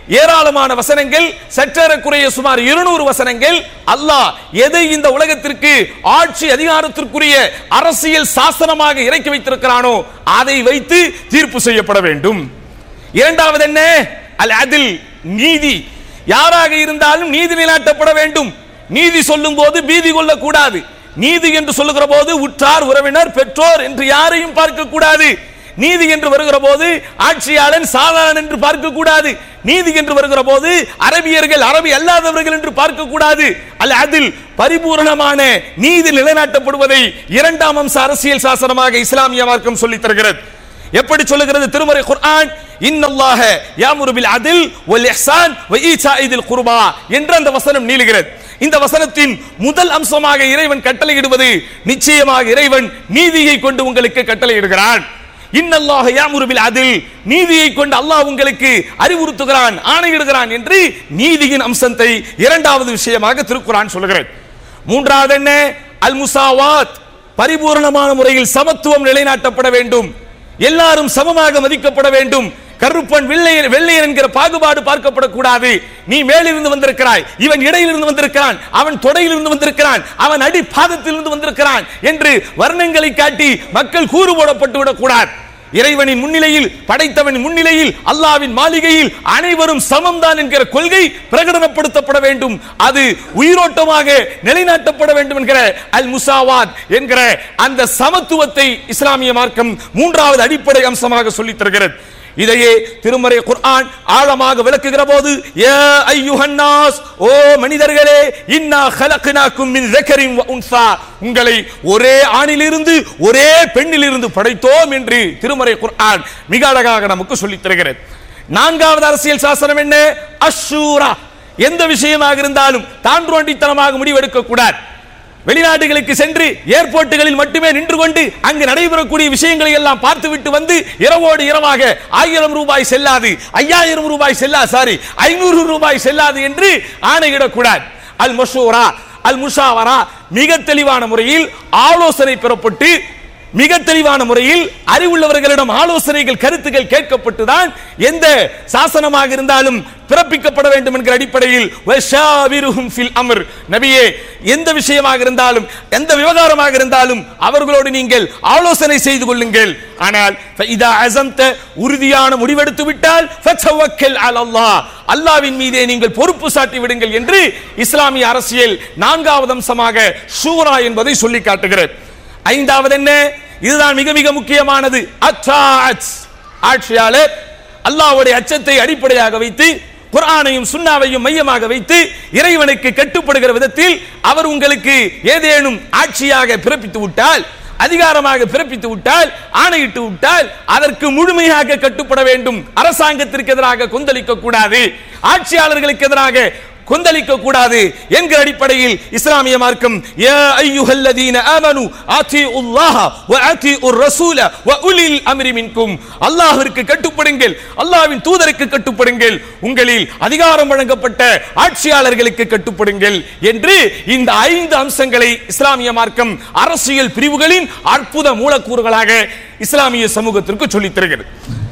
ஏராளமான வசனங்கள், சற்றேறக்குறைய சுமார் இருநூறு வசனங்கள் அல்லாஹ் எதை இந்த உலகத்திற்கு ஆட்சி அதிகாரத்திற்குரிய அரசியல் சாசனமாக இறக்கி வைத்திருக்கிறானோ அதை வைத்து தீர்ப்பு செய்யப்பட வேண்டும். இரண்டாவது என்ன? அல் அதில், நீதி. யாராக இருந்தாலும் நீதி நிலைநாட்டப்பட வேண்டும். நீதி சொல்லும் போது பீதி கொள்ளக்கூடாது. நீதி என்று சொல்லுகிற போது உற்றார் உறவினர் பெற்றோர் என்று யாரையும் பார்க்க கூடாது. நீதி என்று வருகிற போது ஆட்சியாளன் சாதாரண என்று பார்க்க கூடாது. நீதி என்று வருகிற போது அரபியர்கள் அரபி அல்லாதவர்கள் என்று பார்க்க கூடாது. அல்ல, அதில் பரிபூர்ணமான நீதி நிலைநாட்டப்படுவதை இரண்டாம் அம்ச அரசியல் சாசனமாக இஸ்லாமிய மார்க்கம் சொல்லித் தருகிறது. எப்படி சொல்லுகிறது திருமறை குர்ஆன்? இன்னல்லாஹ யாமுரு பில் அத்ல் வல் இஹ்சான் வ ஈசாஇதில் குர்பா என்ற அந்த வசனம் நீளுகிறது. இந்த வசனத்தின் முதல் அம்சமாக இறைவன் கட்டளையிடுவது நிச்சயமாக இறைவன் நீதியை கொண்டு உங்களுக்கு கட்டளையிடுகிறான். இன்னல்லாஹ யாமுரு பில் அத்ல், நீதியை கொண்டு அல்லாஹ் உங்களுக்கு அறிவுறுத்துகிறான், ஆணையிடுகிறான் என்று நீதியின் அம்சத்தை இரண்டாவது விஷயமாக திருக்குர்ஆன் சொல்கிறது. மூன்றாவது என்ன? அல் முசாவாத், பரிபூர்ணமான முறையில் சமத்துவம் நிலைநாட்டப்பட வேண்டும். எல்லாரும் சமமாக மதிக்கப்பட வேண்டும். கருப்பன் வெள்ளையன் வெள்ளையன் என்கிற பாகுபாடு பார்க்கப்படக்கூடாது. நீ மேலிருந்து வந்திருக்கிறாய், இவன் இடையிலிருந்து வந்திருக்கிறான், அவன் தொடையிலிருந்து வந்திருக்கிறான், அவன் அடி பாதத்திலிருந்து வந்திருக்கிறான் என்று வர்ணங்களை காட்டி மக்கள் கூறு போடப்பட்டு விடக்கூடாது. இறைவனின் முன்னிலையில், படைத்தவனின் முன்னிலையில், அல்லாஹ்வின் மாளிகையில் அனைவரும் சமம்தான் என்கிற கொள்கை பிரகடனப்படுத்தப்பட வேண்டும். அது உயிரோட்டமாக நிலைநாட்டப்பட வேண்டும் என்கிற அல் முசாவாத் என்கிற அந்த சமத்துவத்தை இஸ்லாமிய மார்க்கம் மூன்றாவது அடிப்படை அம்சமாக சொல்லித் தருகிறது. இதையே திருமறை குர்ஆன் ஆழமாக விளக்குகிற போது, யா அய்யுஹன் நாஸ், ஓ மனிதர்களே, இன்னா ஹலக்னாக்கும் மின் ஸக்கரின் வ உன்ஸா, உங்களை ஒரே ஆணிலிருந்து ஒரே பெண்ணிலிருந்து படைத்தோம் என்று திருமறை குர்ஆன் மிக அழகாக நமக்கு சொல்லித் தருகிறது. நான்காவது அரசியல் சாசனம் என்ன? அஷ்ஷூரா. எந்த விஷயமாக இருந்தாலும் தாண்டோண்டித்தனமாக முடிவெடுக்க கூடாது. வெளிநாடுகளுக்கு சென்று ஏர்போர்ட்டுகளில் மட்டுமே நின்று கொண்டு அங்கு நடைபெறக்கூடிய விஷயங்களை எல்லாம் பார்த்துவிட்டு வந்து இரவோடு இரவாக ஆயிரம் ரூபாய் செல்லாது, ஐயாயிரம் ரூபாய் செல்லா சாரி ஐநூறு ரூபாய் செல்லாது என்று ஆணையிடக்கூடாது. அல் மஷூரா, அல் முஷாவரா, மிக தெளிவான முறையில் ஆலோசனை பெறப்பட்டு மிக தெளிவான முறையில் அறிவுள்ளவர்களிடம் ஆலோசனைகள் கருத்துக்கள் கேட்கப்பட்டுதான் எந்த சாசனமாக இருந்தாலும் பிறப்பிக்கப்பட வேண்டும் என்கிற அடிப்படையில் வஷாவிருஹும் ஃபில் அம்ர், நபியே எந்த விஷயமாக இருந்தாலும் எந்த விவகாரமாக இருந்தாலும் அவர்களோடு நீங்கள் ஆலோசனை செய்து கொள்ளுங்கள். ஆனால் ஃபஇதா அஸம்த, உறுதியான முடிவெடுத்து விட்டால் ஃபதவக்கல் அலல்லாஹ், அல்லாஹ்வின் மீதே நீங்கள் பொறுப்பு சாட்டி விடுங்கள் என்று இஸ்லாமிய அரசியல் நான்காவது அம்சமாக ஷூரா என்பதை சொல்லி காட்டுகிறது. ஐந்தாவது என்ன? இதுதான் மிக மிக முக்கியமானது. அத்தாஅத், ஆட்சியாளர் அல்லாஹ்வுடைய அச்சத்தை அடிப்படையாக வைத்து குர்ஆனையும் சுன்னாவையும் மையமாக வைத்து இறைவனுக்கு கட்டுப்படுகிற விதத்தில் அவர் உங்களுக்கு ஏதேனும் ஆட்சியாக பிறப்பித்து விட்டால், அதிகாரமாக பிறப்பித்து விட்டால், ஆணையிட்டு விட்டால் அதற்கு முழுமையாக கட்டுப்பட வேண்டும். அரசாங்கத்திற்கு எதிராக கொந்தளிக்க கூடாது, ஆட்சியாளர்களுக்கு எதிராக கொந்தளிக்க கூடாது என்கிற அடிப்படையில் இஸ்லாமிய மார்க்கம் யா அய்யுஹல்லதீன ஆமனு ஆதிஉல்லாஹ வ ஆதிஉர் ரசூல வ உலில் அம்ரி மின்கும், அல்லாஹ்விற்கு கட்டுப்படுங்கள், அல்லாஹ்வின் தூதருக்கு கட்டுப்படுங்கள், உங்களில் அதிகாரம் வழங்கப்பட்ட ஆட்சியாளர்களுக்கு கட்டுப்படுங்கள் என்று இந்த ஐந்து அம்சங்களை இஸ்லாமிய மார்க்கம் அரசியல் பிரிவுகளின் அற்புத மூலக்கூறுகளாக இஸ்லாமிய சமூகத்திற்கு சொல்லித் தருகிறது.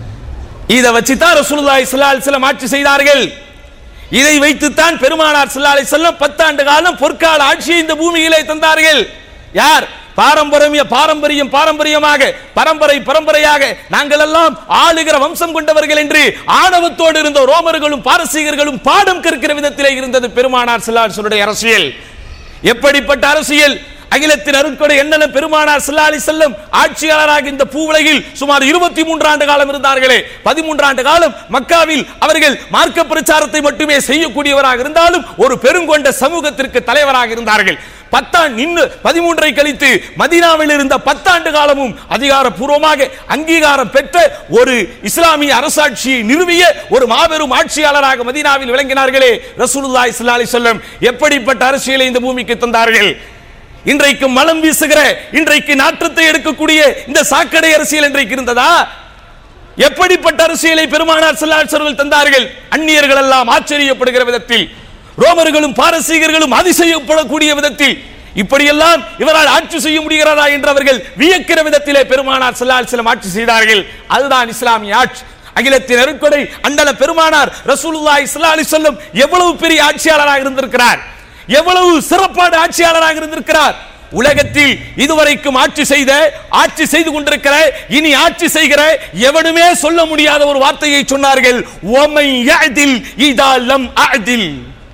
இதை வச்சுதான் ரசூலுல்லாஹி ஸல்லல்லாஹு அலைஹி வஸல்லம் ஆட்சி செய்தார்கள். இதை வைத்துத்தான் பெருமானார் ஸல்லல்லாஹு அலைஹி வஸல்லம் பத்தாண்டு காலம் பொற்கால ஆட்சியை இந்த பூமியிலே தந்தார்கள். யார்? பாரம்பரிய பாரம்பரியம் பாரம்பரியமாக பரம்பரை பரம்பரையாக நாங்கள் எல்லாம் ஆளுகிற வம்சம் கொண்டவர்கள் என்று ஆணவத்தோடு இருந்த ரோமர்களும் பாரசீகர்களும் பாடம் கற்கிற விதத்திலே இருந்தது பெருமானார் ஸல்லல்லாஹு அலைஹி வஸல்லம் அரசியல். எப்படிப்பட்ட அரசியல்? அகிலத்தின் அருட்கொடை என்னென்ன பெருமானார் ஸல்லல்லாஹு அலைஹி வஸல்லம் ஆட்சியாளராக இந்த பூவுலகில் சுமார் இருபத்தி மூன்று ஆண்டு காலம் இருந்தார்களே, பதிமூன்று ஆண்டு காலம் மக்காவில் அவர்கள் மார்க்க பிரச்சாரத்தை மட்டுமே செய்யக்கூடியவராக இருந்தாலும் ஒரு பெருங்கொண்ட சமூகத்திற்கு தலைவராக இருந்தார்கள். பத்தாண்டு நின்று பதிமூன்றை கழித்து மதீனாவில் இருந்த பத்தாண்டு காலமும் அதிகாரப்பூர்வமாக அங்கீகாரம் பெற்ற ஒரு இஸ்லாமிய அரசாட்சியை நிறுவிய ஒரு மாபெரும் ஆட்சியாளராக மதீனாவில் விளங்கினார்களே ரசூலுல்லாஹி ஸல்லல்லாஹு அலைஹி வஸல்லம். எப்படிப்பட்ட அரசியலை இந்த பூமிக்கு தந்தார்கள்? இன்றைக்கு மலம் வீசுகிற, இன்றைக்கு நாற்றத்தை எடுக்கக்கூடிய இந்த சாக்கடை அரசியல் இன்றைக்கு இருந்ததா? எப்படிப்பட்ட அரசியலை பெருமானார் ஸல்லல்லாஹு அலைஹி வஸல்லம் தந்தார்கள்? அந்நியர்கள் எல்லாம் ஆச்சரியப்படுகிற விதத்தில், ரோமர்களும் பாரசீகர்களும் அதிசயப்படக்கூடிய விதத்தில், இப்படியெல்லாம் இவரால் ஆட்சி செய்ய முடிகிறதா என்று அவர்கள் வியக்கிற விதத்திலே பெருமானார் ஸல்லல்லாஹு அலைஹி வஸல்லம் ஆட்சி செய்தார்கள். அதுதான் இஸ்லாமிய ஆட்சி. அகிலத்தின் அருட்கொடை அண்டல பெருமானார் ரசூலுல்லாஹி ஸல்லல்லாஹு அலைஹி வஸல்லம் எவ்வளவு பெரிய ஆட்சியாளராக இருந்திருக்கிறார், எவ்வளவு சிறப்பான ஆட்சியாளராக இருந்திருக்கிறார். உலகத்தில் இதுவரைக்கும் ஆட்சி செய்த, ஆட்சி செய்து கொண்டிருக்கிற, இனி ஆட்சி செய்கிற எவனுமே சொல்ல முடியாத ஒரு வார்த்தையை சொன்னார்கள். ஒமை யஅதில் இதா லம் அஅதில்.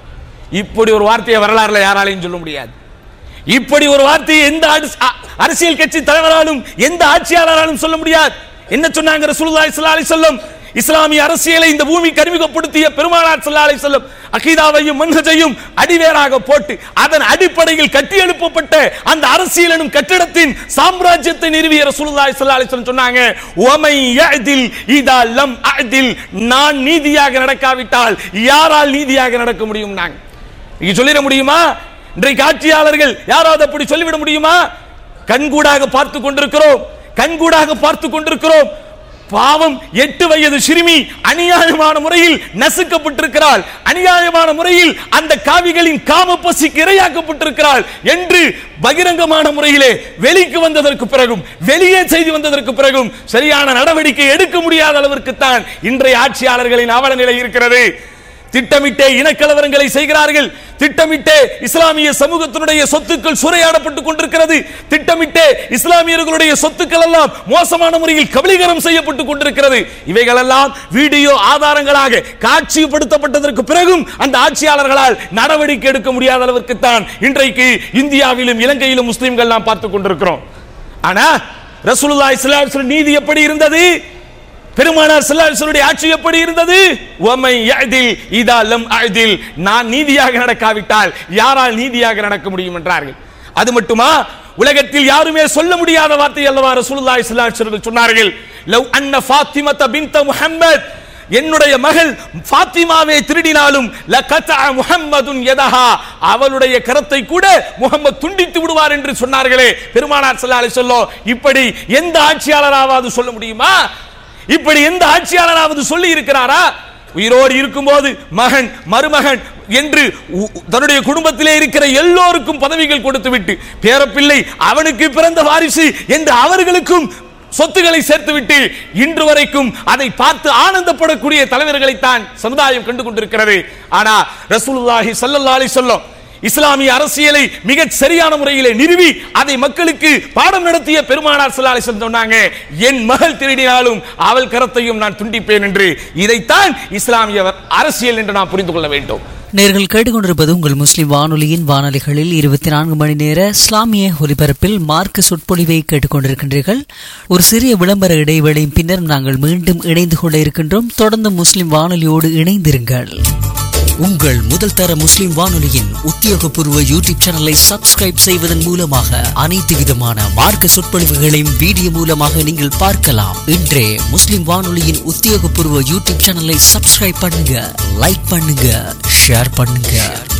இப்படி ஒரு வார்த்தையை வரலாறுல யாராலையும் சொல்ல முடியாது. இப்படி ஒரு வார்த்தையை எந்த அரசியல் கட்சி தலைவராலும் எந்த ஆட்சியாளராலும் சொல்ல முடியாது. என்ன சொன்னாங்க ரசூலுல்லாஹி ஸல்லல்லாஹு அலைஹி வஸல்லம்? இஸ்லாமிய அரசியலை இந்த பூமிக்கு அறிமுகப்படுத்திய பெருமானார் ஸல்லல்லாஹு அலைஹி வஸல்லம் அகீதாவையும் மன்ஹஜையும் அடிவேராக போட்டு அதன் அடிப்படையில் கட்டி எழுப்பப்பட்ட அந்த அரசியல் எனும் கட்டிடத்தின் சாம்ராஜ்யத்தை நிறுவிய ரசூலுல்லாஹி ஸல்லல்லாஹு அலைஹி வஸல்லம் சொன்னாங்க, ஒமை யஅதில் இதா லம் அஅதில். நான் நீதியாக நடக்காவிட்டால் யாரால் நீதியாக நடக்க முடியும்? நாங்க நீங்க சொல்லிட முடியுமா? இன்றைக்கு ஆட்சியாளர்கள் யாராவது அப்படி சொல்லிவிட முடியுமா? கண்கூடாக பார்த்து கொண்டிருக்கிறோம், கண்கூடாக பார்த்து கொண்டிருக்கிறோம். பாவம், எட்டு வயது சிறுமி அநியாயமான முறையில் நசுக்கப்பட்டிருக்கிறாள், அநியாயமான முறையில் அந்த காவிகளின் காம பசிக்கு இரையாக்கப்பட்டிருக்கிறாள் என்று பகிரங்கமான முறையிலே வெளிக்கு வந்ததற்கு பிறகும், வெளியே செய்தி வந்ததற்கு பிறகும் சரியான நடவடிக்கை எடுக்க முடியாத அளவிற்கு தான் இன்றைய ஆட்சியாளர்களின் அவல நிலை இருக்கிறது. திட்டமிட்டே இனக்கலவரங்களை செய்கிறார்கள், திட்டமிட்டே இஸ்லாமிய சமூகத்தினுடைய சொத்துக்கள் சூறையாடப்பட்டுக் கொண்டிருக்கிறது, திட்டமிட்டே இஸ்லாமியர்களுடைய சொத்துக்கள் எல்லாம் மோசமான முறையில் கபலீகரம் செய்யப்பட்டுக் கொண்டிருக்கிறது. இவைகளெல்லாம் வீடியோ ஆதாரங்களாக காட்சிப்படுத்தப்பட்டதற்கு பிறகும் அந்த ஆட்சியாளர்களால் நடவடிக்கை எடுக்க முடியாத அளவிற்கு தான் இன்றைக்கு இந்தியாவிலும் இலங்கையிலும் முஸ்லிம்கள் நாம் பார்த்துக் கொண்டிருக்கிறோம். ஆனா ரசூலுல்லாஹி ஸல்லல்லாஹு அலைஹி வஸல்லம் நீதி எப்படி இருந்தது? பெருமானார் ஸல்லல்லாஹு அலைஹி வஸல்லம் ஆட்சி எப்படி இருந்தது? வமை யஅதில் இதா லம் அஅதில். நான் நீதியாக நடக்காவிட்டால் யாரால் நீதியாக நடக்க முடியும் என்றார்கள். அது மட்டுமா, உலகத்தில் யாருமே சொல்ல முடியாத வார்த்தை அல்லவா ரசூலுல்லாஹி ஸல்லல்லாஹு அலைஹி வஸல்லம் சொன்னார்கள். லவ் அன்ன ஃபாத்திமத பின்த முஹம்மத், என்னுடைய மகள் ஃபாத்திமாவை திருடினாலும் லகதஅ முஹம்மதுன் யதஹா, அவளுடைய கரத்தை கூட முஹம்மது துண்டித்து விடுவார் என்று சொன்னார்களே பெருமானார் ஸல்லல்லாஹு அலைஹி வஸல்லம். இப்படி எந்த ஆட்சியாளராவது சொல்ல முடியுமா? இப்படி எந்த ஆட்சியாளராவது சொல்லி இருக்கிறாரா? உயிரோடு இருக்கும்போது மகன், மருமகன் என்று தன்னுடைய குடும்பத்திலே இருக்கிற எல்லோருக்கும் பதவிகள் கொடுத்துவிட்டு, பேரப்பிள்ளை, அவனுக்கு பிறந்த வாரிசு என்று அவர்களுக்கும் சொத்துக்களை சேர்த்துவிட்டு இன்று வரைக்கும் அதை பார்த்து ஆனந்தப்படக்கூடிய தலைவர்களைத்தான் சமுதாயம் கண்டு கொண்டிருக்கிறது. ஆனா ரசூலுல்லாஹி ஸல்லல்லாஹு அலைஹி வஸல்லம் இஸ்லாமிய அரசியலை மிக சரியான முறையிலே நிறுவி அதை மக்களுக்கு பாடம் நடத்திய பெருமானார் ஸல்லல்லாஹு அலைஹி வஸல்லம் சொன்னாங்க, என் மகள் திருடினாலும் அவள் கரத்தையும் நான் துண்டிப்பேன் என்று. இதைத்தான் இஸ்லாமிய அரசியல் என்று நாம் புரிந்து கொள்ள வேண்டும். நேர்கள் கேட்டுக்கொண்டிருப்பது உங்கள் முஸ்லிம் வானொலியின் வானொலிகளில் இருபத்தி நான்கு மணி நேர இஸ்லாமிய ஒலிபரப்பில் மார்க்க சொற்பொழிவை கேட்டுக்கொண்டிருக்கின்றீர்கள். ஒரு சிறிய விளம்பர இடைவேளையின் பின்னர் நாங்கள் மீண்டும் இணைந்து கொள்ள இருக்கின்றோம். தொடர்ந்து முஸ்லிம் வானொலியோடு இணைந்திருங்கள். உங்கள் முதல் தர முஸ்லிம் வானொலியின் உத்தியோகபூர்வ யூடியூப் சேனலை சப்ஸ்கிரைப் செய்வதன் மூலமாக அனைத்து விதமான மார்க்க சொற்பொழிவுகளையும் வீடியோ மூலமாக நீங்கள் பார்க்கலாம். இன்றே முஸ்லிம் வானொலியின் உத்தியோகபூர்வ யூடியூப் சேனலை சப்ஸ்கிரைப் பண்ணுங்க, லைக் பண்ணுங்க, ஷேர் பண்ணுங்க.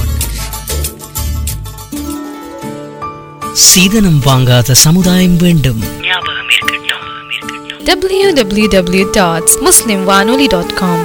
சீதனம் வாங்காத சமுதாயம் வேண்டும். w w w dot muslim vanoli dot com.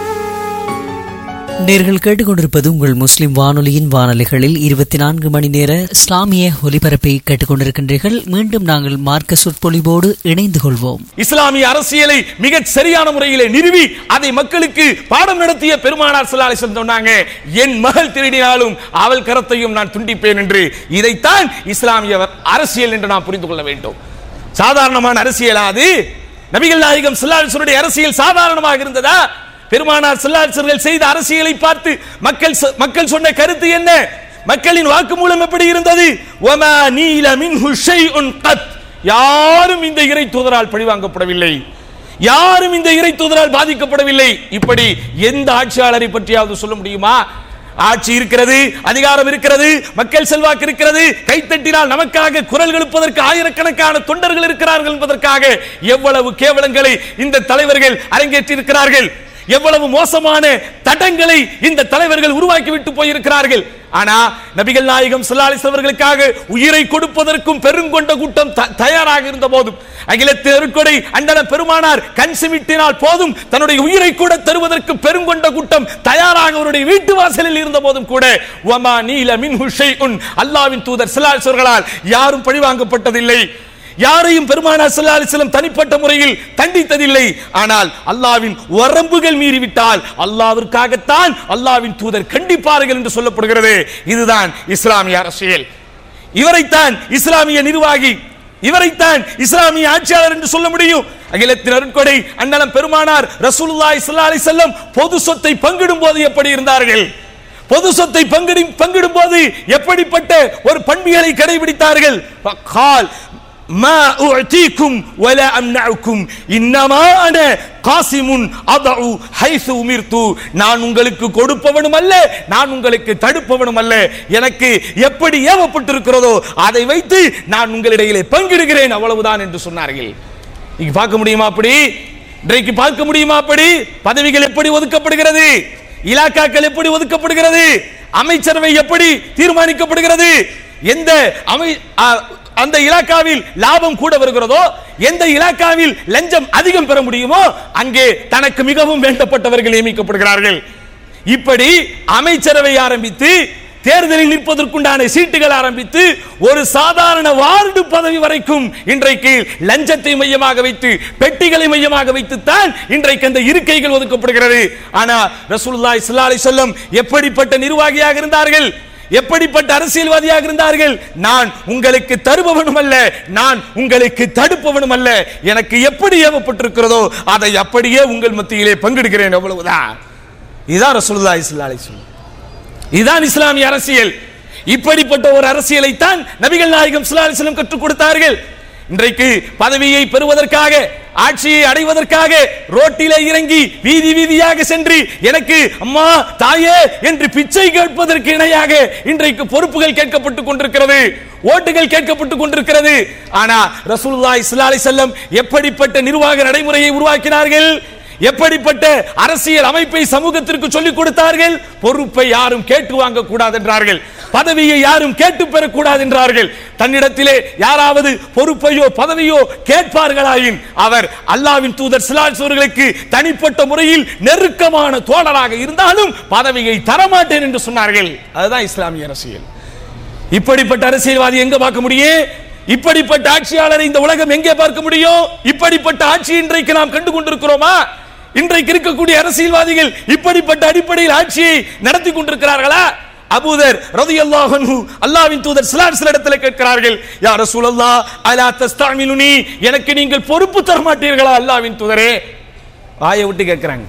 நேர்கள் கேட்டுக்கொண்டிருப்பது உங்கள் முஸ்லிம் வானொலியின் வானொலிகளில் இருபத்தி நான்கு மணி நேர இஸ்லாமிய ஒலிபரப்பை கேட்டுக்கொண்டிருக்கின்றீர்கள். மீண்டும் நாங்கள் மார்க்க சொற்பொழிவோடு இணைந்து கொள்வோம். இஸ்லாமிய அரசியலை மிக சரியான முறையிலே நிறுவி அதை மக்களுக்கு பாடம் நடத்திய பெருமானார் ஸல்லல்லாஹு அலைஹி வஸல்லம் சொன்னாங்க, என் மகள் திருடினாலும் அவள் கரத்தையும் நான் துண்டிப்பேன் என்று. இதைத்தான் இஸ்லாமிய அரசியல் என்று நாம் புரிந்து கொள்ள வேண்டும். சாதாரணமான அரசியலா அது? நபிகள் நாயகம் ஸல்லல்லாஹு அலைஹி வஸல்லம் அரசியல் சாதாரணமாக இருந்ததா? பெருமானார் ஸல்லல்லாஹு அலைஹி வஸல்லம் செய்த அரசியலை பார்த்து மக்கள் மக்கள் சொன்ன கருத்து என்ன? மக்களின் வாக்குமூலம் எப்படி இருந்தது? வமா நீல மின்ஹு ஷைஉன் கத். யாரும் இந்த இறை தூதரால் பழிவாங்கப்படவில்லை, யாரும் இந்த இறை தூதரால் பாதிக்கப்படவில்லை. இப்படி எந்த ஆட்சியாளரை பற்றியாவது சொல்ல முடியுமா? ஆட்சி இருக்கிறது, அதிகாரம் இருக்கிறது, மக்கள் செல்வாக்கு இருக்கிறது, கைத்தட்டினால் நமக்காக குரல் எழுப்பதற்கு ஆயிரக்கணக்கான தொண்டர்கள் இருக்கிறார்கள் என்பதற்காக எவ்வளவு கேவலங்களை இந்த தலைவர்கள் அரங்கேற்றி இருக்கிறார்கள், எவ்வளவு மோசமான தடங்களை இந்த தலைவர்கள் உருவாக்கிவிட்டு போயிருக்கிறார்கள். ஆனா நபிகள் நாயகம் ஸல்லல்லாஹு அலைஹி வஸல்லம் அவர்களுக்காக உயிரை கொடுப்பதற்கும் பெருங்கொண்ட கூட்டம் தயாராக இருந்த போதும், அகிலத்தின் அருட்கொடை அண்டன பெருமானார் கண் சிமிட்டினால் போதும் தன்னுடைய உயிரை கூட தருவதற்கு பெருங்கொண்ட கூட்டம் தயாராக அவருடைய வீட்டு வாசலில் இருந்த போதும் கூட வமா நீல மின்ஹு ஷைஉன், அல்லாஹ்வின் தூதர் ஸல்லல்லாஹு அலைஹி வஸல்லம் யாரும் பழிவாங்கப்பட்டதில்லை, யாரையும் பெருமானார் ஸல்லல்லாஹு அலைஹி வஸல்லம் தனிப்பட்ட முறையில் தண்டித்ததில்லை. ஆனால் அல்லாஹ்வின் வரம்புகள் மீறிவிட்டால் அல்லாஹ்விற்காகத்தான் அல்லாஹ்வின் தூதர் கண்டிப்பார்கள் என்று சொல்லப்படுகிறது. இதுதான் இஸ்லாமிய அரசியல். இவரைத்தான் இஸ்லாமிய நிர்வாகி, இவரைத்தான் இஸ்லாமிய ஆட்சியாளர் என்று சொல்ல முடியும். அகிலத்தின் அருட்கொடை அண்ணலம் பெருமானார் ரசூலுல்லாஹி ஸல்லல்லாஹு அலைஹி வஸல்லம் பொது சொத்தை பங்கிடும் போது எப்படி இருந்தார்கள், பொது சொத்தை பங்கிடு பங்கிடும் போது எப்படிப்பட்ட ஒரு பண்பியலை கடைபிடித்தார்கள். கால் மா உஅதீக்கும் வலா அம்னஉக்கும் இன்னமா அன காசிமுன் அதஉ ஹைஸு உமிர்து. நான் உங்களுக்கு கொடுப்பவனும் அல்ல, நான் உங்களுக்கு தடுப்பவனும் அல்ல. எனக்கு எப்படி ஏவப்பட்டிருக்கிறதோ அதை வைத்து நான் உங்களிடையிலே பங்கிடுகிறேன், அவ்வளவுதான் என்று சொன்னார்கள். இங்க பார்க்க முடியுமா அப்படி? இன்றைக்கு பார்க்க முடியுமா அப்படி? பதவிகள் எப்படி ஒதுக்கப்படுகிறது, இலாக்காக்கள் எப்படி ஒதுக்கப்படுகிறது, அமைச்சரவை எப்படி தீர்மானிக்கப்படுகிறது, எந்த அமை அந்த இலாக்காவில் லாபம் கூட வருகிறதோ, எந்த இலாக்காவில் லஞ்சம் அதிகம் பெற முடியுமோ அங்கே தனக்கு மிகவும் வேண்டப்பட்டவர்கள் நியமிக்கப்படுகிறார்கள். இப்படி அமைச்சரவை ஆரம்பித்து தேர்தலில் நிற்பதற்குண்டான சீட்டுகள் ஆரம்பித்து ஒரு சாதாரண வார்டு பதவி வரைக்கும் இன்றைக்கு லஞ்சத்தை மையமாக வைத்து, பெட்டிகளை மையமாக வைத்துத்தான் இன்றைக்கு அந்த இருக்கைகள் ஒதுக்கப்படுகிறது. ஆனா ரசூலுல்லாஹி ஸல்லல்லாஹு அலைஹி வஸல்லம் எப்படிப்பட்ட நிர்வாகியாக இருந்தார்கள், எப்படிப்பட்ட அரசியல்வாதியாக இருந்தார்கள். நான் உங்களுக்கு தருபவனும் அல்ல, நான் உங்களுக்கு தடுப்பவனும் அல்ல. எனக்கு எப்படி ஏவப்பட்டிருக்கிறதோ அதை அப்படியே உங்கள் மத்தியிலே பங்கெடுக்கிறேன், அவ்வளவுதான். இதுதான் ரசூலுல்லாஹி ஸல்லல்லாஹு அலைஹி வஸல்லம், இதுதான் இஸ்லாமிய அரசியல். இப்படிப்பட்ட ஒரு அரசியலை தான் நபிகள் நாயகம் ஸல்லல்லாஹு அலைஹி வஸல்லம் கற்றுக் கொடுத்தார்கள். இன்றைக்கு பதவியை பெறுவதற்காக, ஆட்சியை அடைவதற்காக ரோட்டிலே இறங்கி வீதி வீதியாக சென்று எனக்கு அம்மா தாயே என்று பிச்சை கேட்பதற்கு இணையாக இன்றைக்கு பொறுப்புகள் கேட்கப்பட்டுக் கொண்டிருக்கிறது, ஓட்டுகள் கேட்கப்பட்டுக் கொண்டிருக்கிறது. ஆனா ரசூலுல்லாஹி ஸல்லல்லாஹு அலைஹி வஸல்லம் எப்படிப்பட்ட நிர்வாக நடைமுறையை உருவாக்கினார்கள், எப்படிப்பட்ட அரசியல் அமைப்பை சமூகத்திற்கு சொல்லிக் கொடுத்தார்கள். பொறுப்பை யாரும் கேட்டு வாங்க கூடாது என்றார்கள், பதவியை யாரும் கேட்டு பெறக்கூடாது என்றார்கள். தன்னிடத்திலே யாராவது பொறுப்பையோ பதவியோ கேட்பார்களாயின் அவர் அல்லாஹ்வின் தூதர் ஸல்லல்லாஹு அலைஹி வஸல்லம் தனிப்பட்ட முறையில் நெருக்கமான தோழராக இருந்தாலும் பதவியை தரமாட்டேன் என்று சொன்னார்கள். அதுதான் இஸ்லாமிய அரசியல். இப்படிப்பட்ட அரசியல்வாதி எங்க பார்க்க முடியும்? இப்படிப்பட்ட ஆட்சியாளரை இந்த உலகம் எங்கே பார்க்க முடியும்? இப்படிப்பட்ட ஆட்சி இன்றைக்கு நாம் கண்டு கொண்டிருக்கிறோமா? இன்றைக்கு இருக்கக்கூடிய அரசியல்வாதிகள் இப்படிப்பட்ட அடிப்படையில் ஆட்சியை நடத்தி கொண்டிருக்கிறார்களா? அபூதர் ரலியல்லாஹு அன்ஹு அல்லாஹ்வின் தூதர் ஸல்லல்லாஹு அலைஹி வஸல்லம் இடத்திலே கேட்கிறார்கள், யா ரசூலல்லாஹ் அலா தஸ்தஅமிலுனி, எனக்கு நீங்கள் பொறுப்பு தர மாட்டீர்களா அல்லாஹ்வின் தூதரே? வாயை விட்டு கேட்கிறாங்க,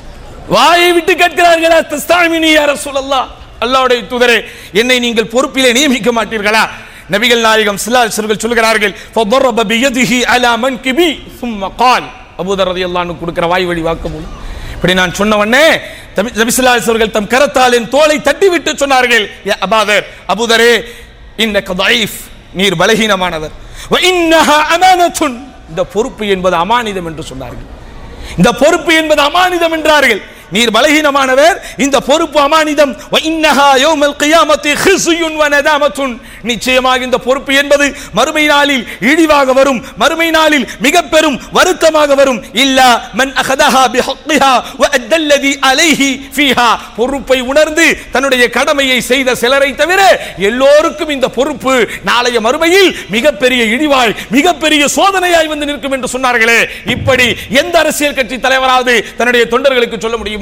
வாயை விட்டு கேட்கிறார்கள். தஸ்தஅமிலுனி யா ரசூலல்லாஹ், அல்லாஹ்வுடைய தூதரே என்னை நீங்கள் பொறுப்பிலே நியமிக்க மாட்டீர்களா? நபிகள் நாயகம் ஸல்லல்லாஹு அலைஹி வஸல்லம் சொல்கிறார்கள், ஃபதரப பியதிஹி அலா மன்கிபி ثم قال, அபூதர் ரலியல்லாஹு அன்ஹு கொடுக்கிற வாய் வழி வாக்குமூலம். இப்படி நான் சொன்ன உடனே நபி ஸல்லல்லாஹு அலைஹி வஸல்லம் தம் கரத்தால் என் தோளை தட்டிவிட்டு சொன்னார்கள், யா அபூதர், அபூதரே இன்னக ضعيف, நீர் பலகீனமானவர். வ இன்னஹா அமானத்துன், இந்த பொறுப்பு என்பது அமானிதம் என்று சொன்னார்கள். இந்த பொறுப்பு என்பது அமானிதம் என்றார்கள். நீர் பலகீனமானவர், இந்த பொறுப்பு அமானிதம். வ இன்னஹா யௌமல் கியாமத்தி ஹிஸ்யுன் வ நதாமத்துன், நிச்சயமாக இந்த பொறுப்பு என்பது மறுமை நாளில் இழிவாக வரும், மறுமை நாளில் மிக பெரும் வருத்தமாக வரும். இல்லா மன் அகதஹா பிஹக்கிஹா வ அத்தல்லதி அலைஹி ஃபீஹா, பொறுப்பை உணர்ந்து தன்னுடைய கடமையை செய்த சிலரை தவிர எல்லோருக்கும் இந்த பொறுப்பு நாளைய மறுமையில் மிகப்பெரிய இழிவாய், மிகப்பெரிய சோதனையாய் வந்து நிற்கும் என்று சொன்னார்களே. இப்படி எந்த அரசியல் கட்சி தலைவராவது தன்னுடைய தொண்டர்களுக்கு சொல்ல முடியும்?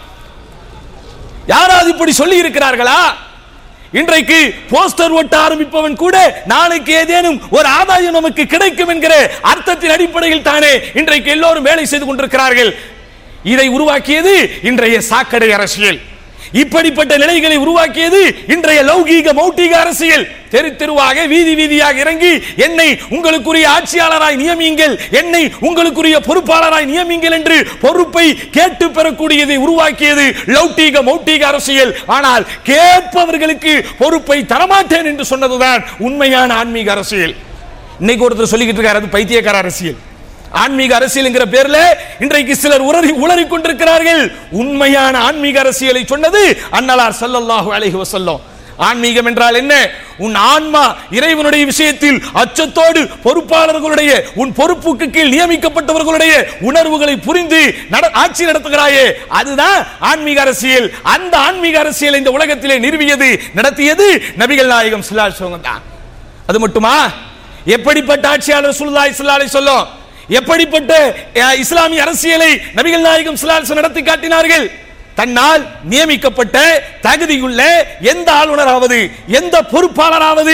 யாராவது இப்படி சொல்லி இருக்கிறார்களா? இன்றைக்கு போஸ்டர் ஒட்ட ஆரம்பிப்பவன் கூட நாளைக்கு ஏதேனும் ஒரு ஆதாயம் நமக்கு கிடைக்கும் என்கிற அர்த்தத்தின் அடிப்படையில் தானே இன்றைக்கு எல்லோரும் வேலை செய்து கொண்டிருக்கிறார்கள். இதை உருவாக்கியது இன்றைய சாக்கடை அரசியல். இப்படிப்பட்ட நிலைகளை உருவாக்கியது இன்றைய லௌகீக மௌட்டிக அரசியல். தெரு தெருவாக வீதி வீதியாக இறங்கி என்னை உங்களுக்குரிய ஆட்சியாளராய் நியமியுங்கள், என்னை உங்களுக்குரிய பொறுப்பாளராய் நியமியுங்கள் என்று பொறுப்பை கேட்டு பெறக்கூடியதை உருவாக்கியது லௌகீக மௌட்டிக அரசியல். ஆனால் கேட்பவர்களுக்கு பொறுப்பை தரமாட்டேன் என்று சொன்னதுதான் உண்மையான ஆன்மீக அரசியல். இன்னைக்கு ஒருத்தர் சொல்லிக்கிட்டு இருக்காரு, அது பைத்தியக்கார அரசியல். ஆன்மீக அரசியல் என்கிற பேர்ல இன்றைக்கு சிலர் உளறி உளறி கொண்டிருக்கிறார்கள். உண்மையான ஆன்மீக அரசியலை சொன்னது அன்னலார் ஸல்லல்லாஹு அலைஹி வஸல்லம். ஆன்மீகம் என்றால் என்ன? உன் ஆன்மா இறைவனுடைய விஷயத்தில் அச்சத்தோடு பொறுப்பாளர்களுடைய, உன் பொறுப்புக்கு கீழ் நியமிக்கப்பட்டவர்களுடைய உணர்வுகளை புரிந்து ஆட்சி நடத்துகிறாயே, அதுதான் ஆன்மீக அரசியல். அந்த ஆன்மீக அரசியலை இந்த உலகத்திலே நிறுவியது, நடத்தியது நபிகள் நாயகம் ஸல்லல்லாஹு அலைஹி வஸல்லம் தான். அது மட்டுமா? எப்படிப்பட்ட ஆட்சியாளர் ரசூலுல்லாஹி ஸல்லல்லாஹு அலைஹி வஸல்லம், எப்படிப்பட்ட இஸ்லாமிய அரசியலை நபிகள் நாயகம் ஸல்லல்லாஹு அலைஹி வஸல்லம் நடத்தி காட்டினார்கள். தன்னால் நியமிக்கப்பட்ட தகுதியுள்ள எந்த ஆளுநராவது எந்த பொறுப்பாளராவது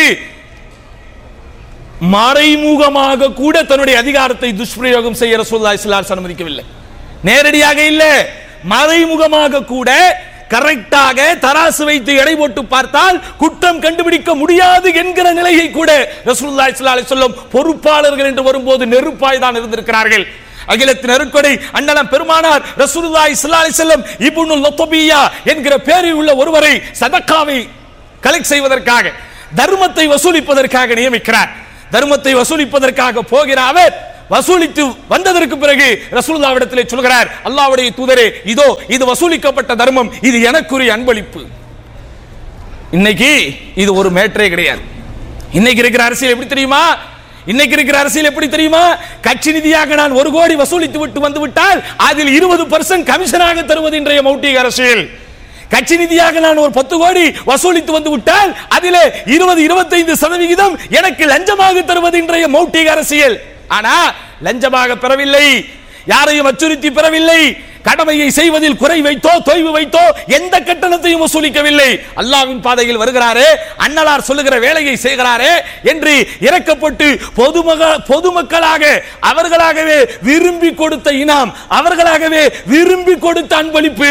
மறைமுகமாக கூட தன்னுடைய அதிகாரத்தை துஷ்பிரயோகம் செய்ய ரசூலுல்லாஹி ஸல்லல்லாஹு அலைஹி வஸல்லம் அனுமதிக்கவில்லை. நேரடியாக இல்ல, மறைமுகமாக கூட கரெக்டாக தராசு வைத்து எடை போட்டு பார்த்தால் குற்றம் கண்டுபிடிக்க முடியாது என்கிற நிலையை கூட ரசூலுல்லாஹி ஸல்லல்லாஹு அலைஹி வஸல்லம் பொறுப்பாளர்கள் என்று வரும்போது நெருப்பாய் தான் இருந்திருக்கிறார்கள். அகிலத்தின் அருட்கொடை அண்ணலம் பெருமானார் ரசூலுல்லாஹி ஸல்லல்லாஹு அலைஹி வஸல்லம் இப்னுல் லத்பியா என்கிற பெயரில் உள்ள ஒருவரை சதக்காவை கலெக்ட் செய்வதற்காக, தர்மத்தை வசூலிப்பதற்காக நியமிக்கிறார். தர்மத்தை வசூலிப்பதற்காக போகிற அவர் வசூலித்து வந்ததற்கு பிறகு ரசூலுல்லாஹ்விடத்திலே சொல்கிறார், அல்லாஹ்வுடைய தூதரே, இதோ இது வசூலிக்கப்பட்ட தர்மம், இது எனக்குரிய அன்பளிப்பு. இன்னைக்கு இது ஒரு மேட்டரே கிடையாது. இன்னைக்கு இருக்கிற அரசியல் எப்படி தெரியுமா? இன்னைக்கு இருக்கிற அரசியல் எப்படி தெரியுமா? கட்சி நிதியாக நான் ஒரு கோடி வசூலித்து விட்டு வந்து விட்டால் அதில் இருபது பர்சன்ட் கமிஷனாக தருவது இன்றைய மௌட்டிக அரசியல். கட்சி நிதியாக நான் ஒரு பத்து கோடி வசூலித்து வந்து விட்டால் அதிலே இருபது இருபத்தைந்து சதவிகிதம் எனக்கு லஞ்சமாக தருவது இன்றைய மௌட்டிக அரசியல். ஆனா லஞ்சமாக பெறவில்லை, யாரையும் அச்சுறுத்தி பெறவில்லை, கடமையை செய்வதில் குறை வைத்தோ தொய்வு வைத்தோ எந்த கட்டணத்தையும் வசூலிக்கவில்லை. அல்லாஹ்வின் பாதையில் வருகிறாரே, அன்னலார் சொல்லுகிற வேலையை செய்கிறாரே என்று இறக்கப்பட்டு பொதுமக பொதுமக்களாக அவர்களாகவே விரும்பி கொடுத்த இனாம், அவர்களாகவே விரும்பி கொடுத்த அன்பளிப்பு,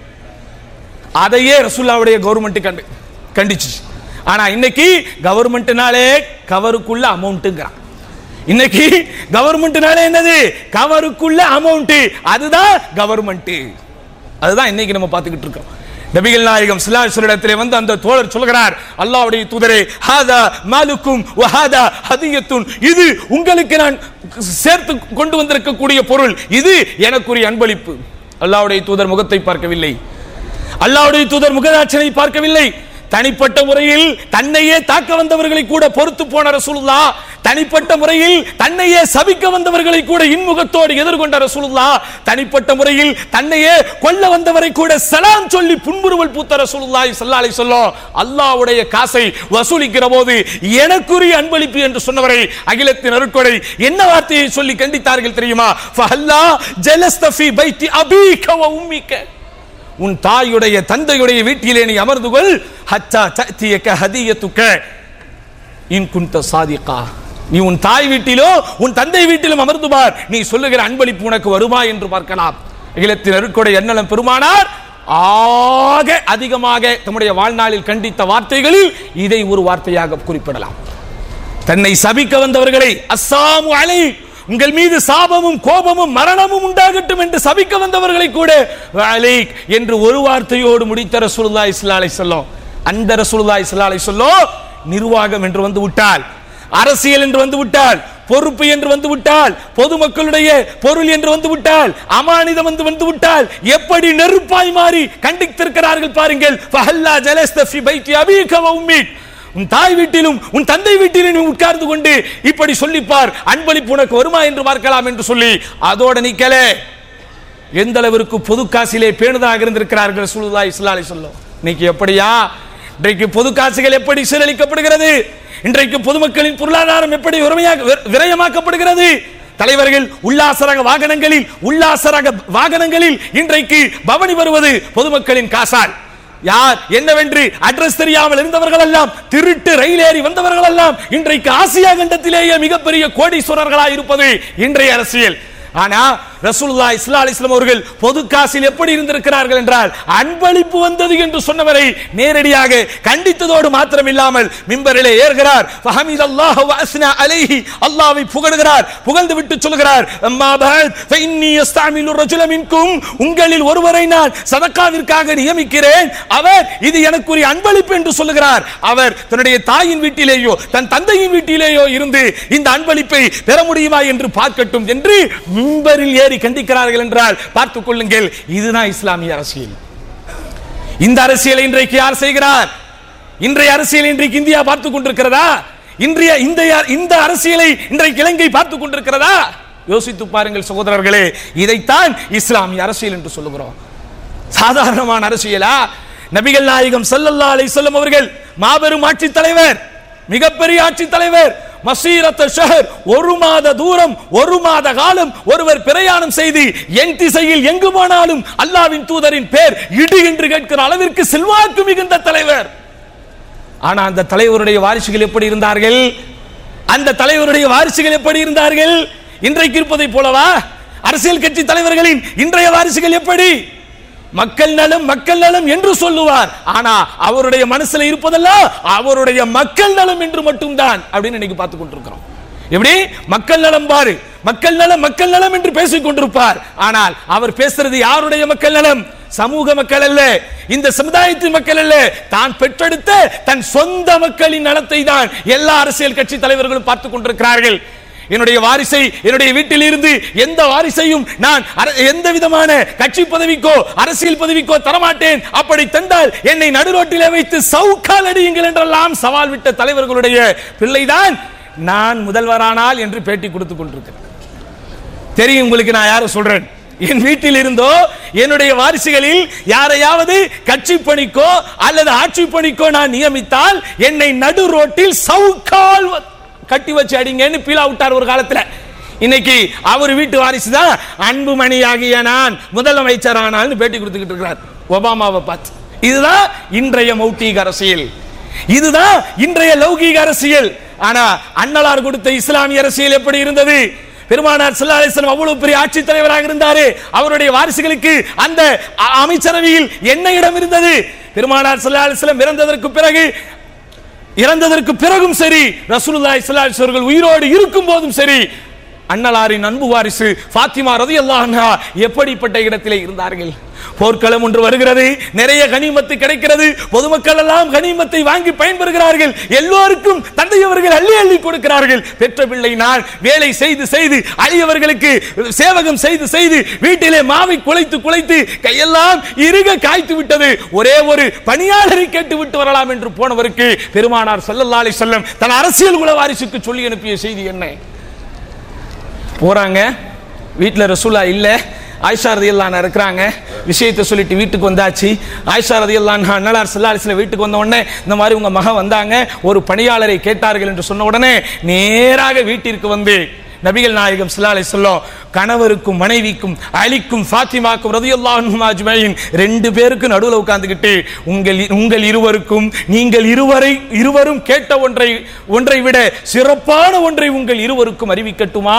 அதையே ரசூலுல்லாஹ்வுடைய கவர்மெண்ட் கண்டு கண்டிச்சு. ஆனா இன்னைக்கு கவர்மெண்ட்னாலே கவருக்குள்ள அமௌண்ட்ங்கறான். இன்னைக்கு கவர்மெண்ட்னாலே என்னது? கவருக்குள்ள அமௌண்ட், அதுதான் கவர்மெண்ட். அதுதான் இன்னைக்கு நம்ம பார்த்துக்கிட்டு இருக்கோம். நபிகள் நாயகம் ஸல்லல்லாஹு அலைஹி வஸல்லம் இடத்திலே வந்து அந்த தோழர் சொல்கிறார், அல்லாஹ்வுடைய தூதரே, ஹாதா மாலுக்கும் வ ஹாதா ஹதியத்துன், இது உங்களுக்கு நான் சேர்த்து கொண்டு வந்திருக்கக்கூடிய பொருள், இது எனக்குரிய அன்பளிப்பு. அல்லாஹ்வுடைய தூதர் முகத்தை பார்க்கவில்லை, அல்லாஹ்வுடைய தூதர் முகதாட்சனை பார்க்கவில்லை. தனிப்பட்ட முறையில் தன்னையே தாக்க வந்தவர்களை கூட பொறுத்து போன ரசூலுல்லாஹ், தனிப்பட்ட முறையில் தன்னையே சபிக்க வந்தவர்களை கூட இன்முகத்தோடு எதிர்கொண்ட ரசூலுல்லாஹ், தனிப்பட்ட முறையில் தன்னையே கொல்ல வந்தவரை கூட சலாம் சொல்லி புன்முறுவல் பூத்த ரசூலுல்லாஹி ஸல்லல்லாஹு அலைஹி வஸல்லம் அல்லாஹ்வுடைய காசை வசூலிக்கிற போது எனக்குரிய அன்பளிப்பு என்று சொன்னவரை அகிலத்தின் அருட்கொடை என்ன வார்த்தையை சொல்லி கண்டித்தார்கள் தெரியுமா? ஃபஹல்லா ஜலஸ்த ஃபீ பைத்தி அபீக வ உம்மிக, உன் தாயுடைய தந்தையுடைய வீட்டிலே நீ அமர்ந்து கொள், ஹத்தா தஅதியக ஹதியத்துக இன் குன்த சாதிகா, நீ உன் தாய் வீட்டிலோ உன் தந்தை வீட்டிலும் அமர்ந்து பார், நீ சொல்லுகிற அன்பளிப்பு உனக்கு வருமா என்று பார்க்கலாம். அகிலத்தின் அருட்கொடை அண்ணலம் பெருமானார் ஆக அதிகமாக தம்முடைய வாழ்நாளில் கண்டித்த வார்த்தைகளில் இதை ஒரு வார்த்தையாக குறிப்பிடலாம். தன்னை சபிக்க வந்தவர்களை அஸ்ஸாமு அலை, உங்கள் மீது சாபமும் கோபமும் மரணமும் உண்டாகட்டும் என்று சபிக்க வந்தவர்களை கூட அலைக் என்று ஒரு வார்த்தையோடு முடித்த ரசூலுல்லாஹி ஸல்லல்லாஹு அலைஹி வஸல்லம். அந்த ரசூலுல்லாஹி ஸல்லல்லாஹு அலைஹி வஸல்லம் நிர்வாகம் என்று வந்து விட்டால், அரசியல் என்று வந்து விட்டால், பொறுப்பு என்று வந்து விட்டால், பொதுமக்களுடைய பொருள் என்று வந்து விட்டால், அமானிதம் வந்து வந்து விட்டால் எப்படி நெருப்பாய் மாறி கண்டித்திருக்கிறார்கள் பாருங்கள். ஃபஹல்லா ஜலஸ்த ஃபி பைத்தி அபீக வ உம்மிக், உன் தாய் வீட்டிலும் உன் தந்தை வீட்டிலும் உட்கார்ந்து கொண்டு இப்படி சொல்லிப்பார், அன்பளிப்பு உனக்கு வருமா என்று பார்க்கலாம் என்று சொல்லி அதோட நிக்கல. எந்த அளவிற்கு பொது காசிலே பேணுதாக இருந்திருக்கிறார்கள் ரசூலுல்லாஹி ஸல்லல்லாஹு அலைஹி வஸல்லம். இன்னைக்கு எப்படியா? இன்றைக்கு பொது காசுகள் எப்படி சீரழிக்கப்படுகிறது, இன்றைக்கு பொதுமக்களின் பொருளாதாரம் எப்படி விரயமாக்கப்படுகிறது. தலைவர்கள் உல்லாசரக வாகனங்களில் உல்லாசரக வாகனங்களில் இன்றைக்கு பவனி வருவது பொதுமக்களின் காசால். யார் என்னவென்று அட்ரஸ் தெரியாமல் இருந்தவர்கள் எல்லாம், திருட்டு ரயில் ஏறி வந்தவர்கள் எல்லாம் இன்றைக்கு ஆசியா கண்டத்திலேயே மிகப்பெரிய கோடீஸ்வரர்களாக இருப்பது இன்றைய அரசியல். ஆனா ரசூலுல்லாஹி ஸல்லல்லாஹு அலைஹி வஸல்லம் அவர்கள் பொது காசில் எப்படி இருந்திருக்கிறார்கள் என்றால், அன்பளிப்பு வந்தது என்று சொன்னவரை நேரடியாக கண்டித்ததோடு மாத்திரமில்லாமல் மிம்பரிலே ஏறுகிறார், ஃபஹமிதல்லாஹு வ அஸ்னா அலைஹி, அல்லாஹ்வை புகழுகிறார், புகழ்ந்து விட்டு சொல்கிறார், அம்மா பஅத் ஃபஇன்னி யஸ்தஅமிலு ரஜுல மின்கும், உங்களில் ஒருவரை நான் சதகாவிற்காக நியமிக்கிறேன், அவர் இது எனக்குரிய அன்பளிப்பு என்று சொல்லுகிறார். அவர் தன்னுடைய தாயின் வீட்டிலேயோ தன் தந்தையின் வீட்டிலேயோ இருந்து இந்த அன்பளிப்பை பெற முடியுமா என்று பார்க்கட்டும் என்று மிம்பரில் ஏறி கண்டிக்கிறார்கள் என்றால் பார்த்துக் கொள்ளுங்கள். இதுதான் இஸ்லாமிய அரசியல். இந்த அரசியலை இன்றைக்கு யார் செய்கிறார்? இன்றைய அரசியல் இன்றைக்கு இந்தியா பார்த்துக் கொண்டிருக்கிறதா? இன்றைய இந்த அரசியலை இன்றைக்கு இலங்கை பார்த்துக் கொண்டிருக்கிறதா? யோசித்து பாருங்கள் சகோதரர்களே. இதைத்தான் இஸ்லாமிய அரசியல் என்று சொல்லுகிறோம். சாதாரணமான அரசியலா? நபிகள் நாயகம் ஸல்லல்லாஹு அலைஹி வஸல்லம் அவர்கள் மாபெரும் ஆட்சி தலைவர், மிகப்பெரிய ஆட்சி தலைவர், மசீரத்த ஷஹர், ஒரு மாத தூரம் ஒரு மாத காலம் ஒருவர் பிரயாணம் செய்து என் திசையில் எங்கு போனாலும் அல்லாஹ்வின் தூதரின் பேர் இடி என்று கேட்கிற அளவிற்கு செல்வாக்கு மிகுந்த தலைவர். ஆனா அந்த தலைவருடைய வாரிசுகள் எப்படி இருந்தார்கள்? அந்த தலைவருடைய வாரிசுகள் எப்படி இருந்தார்கள்? இன்றைக்கு இருப்பதை போலவா? அரசியல் கட்சி தலைவர்களின் இன்றைய வாரிசுகள் எப்படி? மக்கள் நலம் மக்கள் நலம் என்று சொல்லுவார், ஆனா அவருடைய மனசுல இருப்பதெல்லாம் அவருடைய மக்கள் நலம் என்று மட்டும்தான் அப்படின்னு இன்னைக்கு பார்த்து கொண்டிருக்கிறோம். எப்படி மக்கள் நலம் பாரு, மக்கள் நலம் மக்கள் நலம் என்று பேசிக் கொண்டிருப்பார், ஆனால் அவர் பேசுறது யாருடைய மக்கள் நலம்? சமூக மக்கள் அல்ல, இந்த சமுதாயத்தின் மக்கள் அல்ல, தான் பெற்றெடுத்த தன் சொந்த மக்களின் நலத்தை தான் எல்லா அரசியல் கட்சி தலைவர்களும் பார்த்துக் கொண்டிருக்கிறார்கள். என்னுடைய வாரிசை என்னுடைய வீட்டில் இருந்து எந்த வாரிசையும் நான் எந்த விதமான கட்சி பதவிக்கோ அரசியல் பதவிக்கோ தரமாட்டேன், அப்படி தந்தால் என்னை நடுரோட்டிலே வைத்து சவுக்கால் அடியுங்கள் என்றெல்லாம் சவால் விட்ட தலைவர்களுடைய பிள்ளைதான் நான் முதல்வரானால் என்று பேட்டி கொடுத்துக் கொண்டிருக்கிறேன். தெரியும் உங்களுக்கு நான் யாரை சொல்றேன்? என் வீட்டில் இருந்தோ என்னுடைய வாரிசுகளில் யாரையாவது கட்சி பணிக்கோ அல்லது ஆட்சி பணிக்கோ நான் நியமித்தால் என்னை நடு ரோட்டில் சவுக்கால் கட்டி வச்சு அடிங்கன்னு பீலா விட்டார் ஒரு காலத்துல. இன்னைக்கு அவர் வீட்டு வாரிசு தான் அன்புமணியாகிய நான் முதலமைச்சர் ஆனால்னு பேட்டி கொடுத்துக்கிட்டு இருக்கிறார் ஒபாமாவை பார்த்து. இதுதான் இன்றைய மௌட்டிக அரசியல், இதுதான் இன்றைய லௌகீக அரசியல். ஆனா அண்ணலார் கொடுத்த இஸ்லாமிய அரசியல் எப்படி இருந்தது? பெருமானார் ஸல்லல்லாஹு அலைஹி வஸல்லம் அவ்வளவு பெரிய ஆட்சி தலைவராக இருந்தாரு, அவருடைய வாரிசுகளுக்கு அந்த அமைச்சரவையில் என்ன இடம் இருந்தது? பெருமானார் ஸல்லல்லாஹு அலைஹி வஸல்லம் இறந்ததற்கு பிறகு இறந்ததற்கு பிறகும் சரி, ரசூலுல்லாஹி ஸல்லல்லாஹு அலைஹி வஸல்லம் உயிரோடு இருக்கும் போதும் சரி, அண்ணலாரின் அன்பு வாரிசு ஃபாத்திமா ரலியல்லாஹு அன்ஹா எப்படிப்பட்ட இடத்திலே இருந்தார்கள்? போர்க்களம் ஒன்று வருகிறது, நிறைய கனிமத்து கிடைக்கிறது, பொதுமக்கள் எல்லாம் கனிமத்தை வாங்கி பயன்பெறுகிறார்கள், எல்லோருக்கும் தந்தையவர்கள் அள்ளி அள்ளி கொடுக்கிறார்கள். பெற்ற பிள்ளை நான் வேலை செய்து செய்து அழியவர்களுக்கு சேவகம் செய்து செய்து வீட்டிலே மாவை குலைத்து குலைத்து கையெல்லாம் இறுக காய்த்து விட்டது, ஒரே ஒரு பணியாளரை கேட்டு விட்டு வரலாம் என்று போனவருக்கு பெருமானார் ஸல்லல்லாஹு அலைஹி வஸல்லம் தன் அரசியல் குல வாரிசுக்கு சொல்லி அனுப்பிய செய்தி என்ன? போறாங்க, வீட்டில் ரசூலா இல்ல, ஆயிஷா ரலியல்லாஹு அன்ஹா இருக்கிறாங்க, விஷயத்தை சொல்லிட்டு வீட்டுக்கு வந்தாச்சு. ஆயிஷா ரலியல்லாஹு அன்ஹா அண்ணலார் ஸல்லல்லாஹு அலைஹி வஸல்லம் வீட்டுக்கு வந்த உடனே இந்த மாதிரி உங்க மகன் வந்தாங்க, ஒரு பணியாளரை கேட்டார்கள் என்று சொன்ன உடனே நேராக வீட்டிற்கு வந்து நபிகள் நாயகம் ஸல்லல்லாஹு அலைஹி வஸல்லம் கணவருக்கும் மனைவிக்கும் அலிக்கும் ஃபாத்திமாக்கும் ரலியல்லாஹு அன்ஹும் அஜ்மஈன் ரெண்டு பேருக்கு நடுவில் உட்கார்ந்துகிட்டு உங்கள் உங்கள் இருவருக்கும் நீங்கள் இருவரை இருவரும் கேட்ட ஒன்றை ஒன்றை விட சிறப்பான ஒன்றை உங்கள் இருவருக்கும் அறிவிக்கட்டுமா?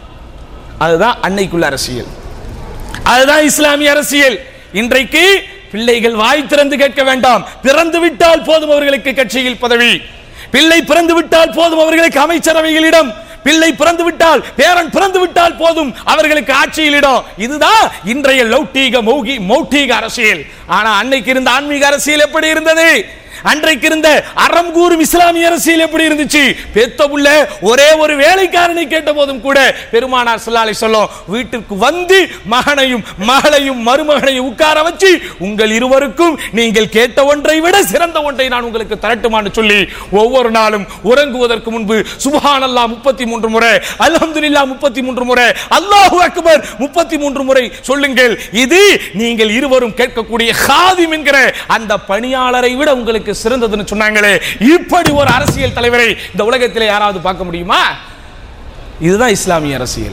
அதுதான் அன்னைக்குள்ள அரசியல், அதுதான் இஸ்லாமிய அரசியல். இன்றைக்கு பிள்ளைகள் வாய் திறந்து கேட்க வேண்டாம், பிறந்து விட்டால் போதும் அவர்களுக்கு கட்சியில் பதவி, பிள்ளை பிறந்து விட்டால் போதும் அவர்களுக்கு அமைச்சரவையில் இடம், பிள்ளை பிறந்து விட்டால் பேரன் பிறந்து விட்டால் போதும் அவர்களுக்கு ஆட்சியில் இடம். இதுதான் இன்றைய லௌகீக மௌகி மௌட்டிக அரசியல். ஆனா அன்னைக்கு இருந்த ஆன்மீக அரசியல் எப்படி இருந்தது? அன்றைக்கு இருந்த அறம் கூறும் இஸ்லாமிய அரசியல் எப்படி இருந்துச்சு? பெத்த புள்ள ஒரே ஒரு வேலைக்காரனை கேட்ட போதும் கூட பெருமானார் ஸல்லல்லாஹு அலைஹி வஸல்லம் வீட்டிற்கு வந்து மகனையும் மகளையும் மருமகனையும் உட்கார வச்சு உங்கள் இருவருக்கும் நீங்கள் கேட்ட ஒன்றை விட சிறந்த ஒன்றை நான் உங்களுக்கு தரட்டுமான்னு சொல்லி ஒவ்வொரு நாளும் உறங்குவதற்கு முன்பு சுப்ஹானல்லாஹ் முப்பத்தி மூன்று முறை, அல்ஹம்துலில்லாஹ் முப்பத்தி மூன்று முறை, அல்லாஹு அக்பர் முப்பத்தி மூன்று முறை சொல்லுங்கள். இது நீங்கள் இருவரும் கேட்கக்கூடிய காதிம் என்கிற அந்த பணியாளரை விட உங்களுக்கு சிறந்ததுன்னு சொன்னாங்களே, இப்படி ஒரு அரசியல் தலைவரை இந்த உலகத்திலே யாராவது பார்க்க முடியுமா? இதுதான் இஸ்லாமிய அரசியல்,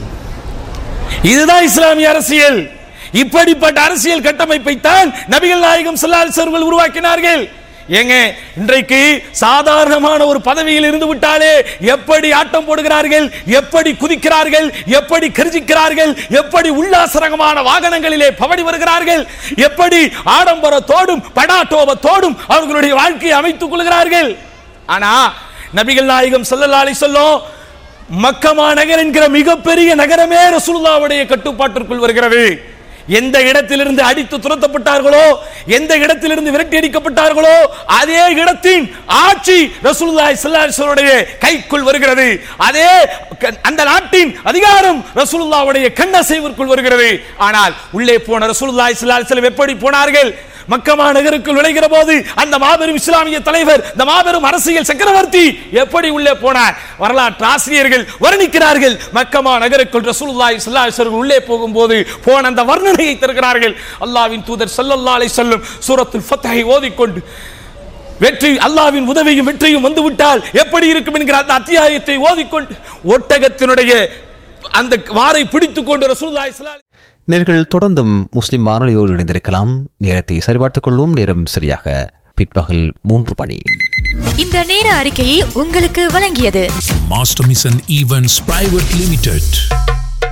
இதுதான் இஸ்லாமிய அரசியல். இப்படிப்பட்ட அரசியல் கட்டமைப்பை தான் நபிகள் நாயகம் ஸல்லல்லாஹு அலைஹி வஸல்லம் உருவாக்கினார்கள். ஏங்க இன்றைக்கு சாதாரணமான ஒரு பதவியில் இருந்து விட்டாலே எப்படி ஆட்டம் போடுகிறார்கள், எப்படி குதிக்கிறார்கள், எப்படி கர்ஜிக்கிறார்கள், எப்படி உல்லாசரகமான வாகனங்களிலே பவடி வருகிறார்கள், எப்படி ஆடம்பரத்தோடும் படாட்டோபத்தோடும் அவர்களுடைய வாழ்க்கையை அமைத்துக் கொள்கிறார்கள். ஆனா நபிகள் நாயகம் ஸல்லல்லாஹு அலைஹி வஸல்லம் மக்கா நகர் என்கிற மிகப்பெரிய நகரமே ரசூலுல்லாஹ்வுடைய கட்டுப்பாட்டிற்குள் வருகிறது. எந்த இடத்திலிருந்து அடித்து துரத்தப்பட்டார்களோ, எந்த இடத்திலிருந்து விரட்டி அடிக்கப்பட்டார்களோ, அதே இடத்தின் ஆட்சி ரசூலுல்லாஹி ஸல்லல்லாஹு அலைஹி வஸல்லம் கைக்குள் வருகிறது. அதே அந்த நாட்டின் அதிகாரம் ரசூலுல்லாஹ்வுடைய கண்ணசைவிற்குள் வருகிறது. ஆனால் உள்ளே போன ரசூலுல்லாஹி ஸல்லல்லாஹு அலைஹி வஸல்லம் எப்படி போனார்கள்? மக்கா நகருக்குள் நுழைகிற போது அந்த மாபெரும் இஸ்லாமிய தலைவர், இந்த மாபெரும் அரசியல் சக்கரவர்த்தி எப்படி உள்ளே போனார்? வரலாற்று ஆசிரியர்கள் வர்ணிக்கிறார்கள். மக்கா நகருக்குள் ரசூலுல்லாஹி ஸல்லல்லாஹு அலைஹி வஸல்லம் உள்ளே போகும்போது போன அந்த வர்ணனையை தருகிறார்கள். அல்லாஹ்வின் தூதர் ஸல்லல்லாஹு அலைஹி வஸல்லம் சூரத்துல் ஃபத்ஹை ஓதிக்கொண்டு வெற்றி அல்லாஹ்வின் உதவியும் வெற்றியும் வந்துவிட்டால் எப்படி இருக்கும் என்கிற அந்த அத்தியாயத்தை ஓதிக்கொண்டு ஒட்டகத்தினுடைய அந்த வாரை பிடித்துக் கொண்டு ரசூலுல்லாஹி ஸல்லல்லாஹு அலைஹி வஸல்லம் நேர்கள் தொடர்ந்தும் முஸ்லிம் வானொலியோடு இணைந்திருக்கலாம். நேரத்தை சரிபார்த்துக் கொள்வோம். நேரம் சரியாக பிற்பகல் மூன்று மணி. இந்த நேர அறிக்கையை உங்களுக்கு வழங்கியது Master Mission Events Private Limited.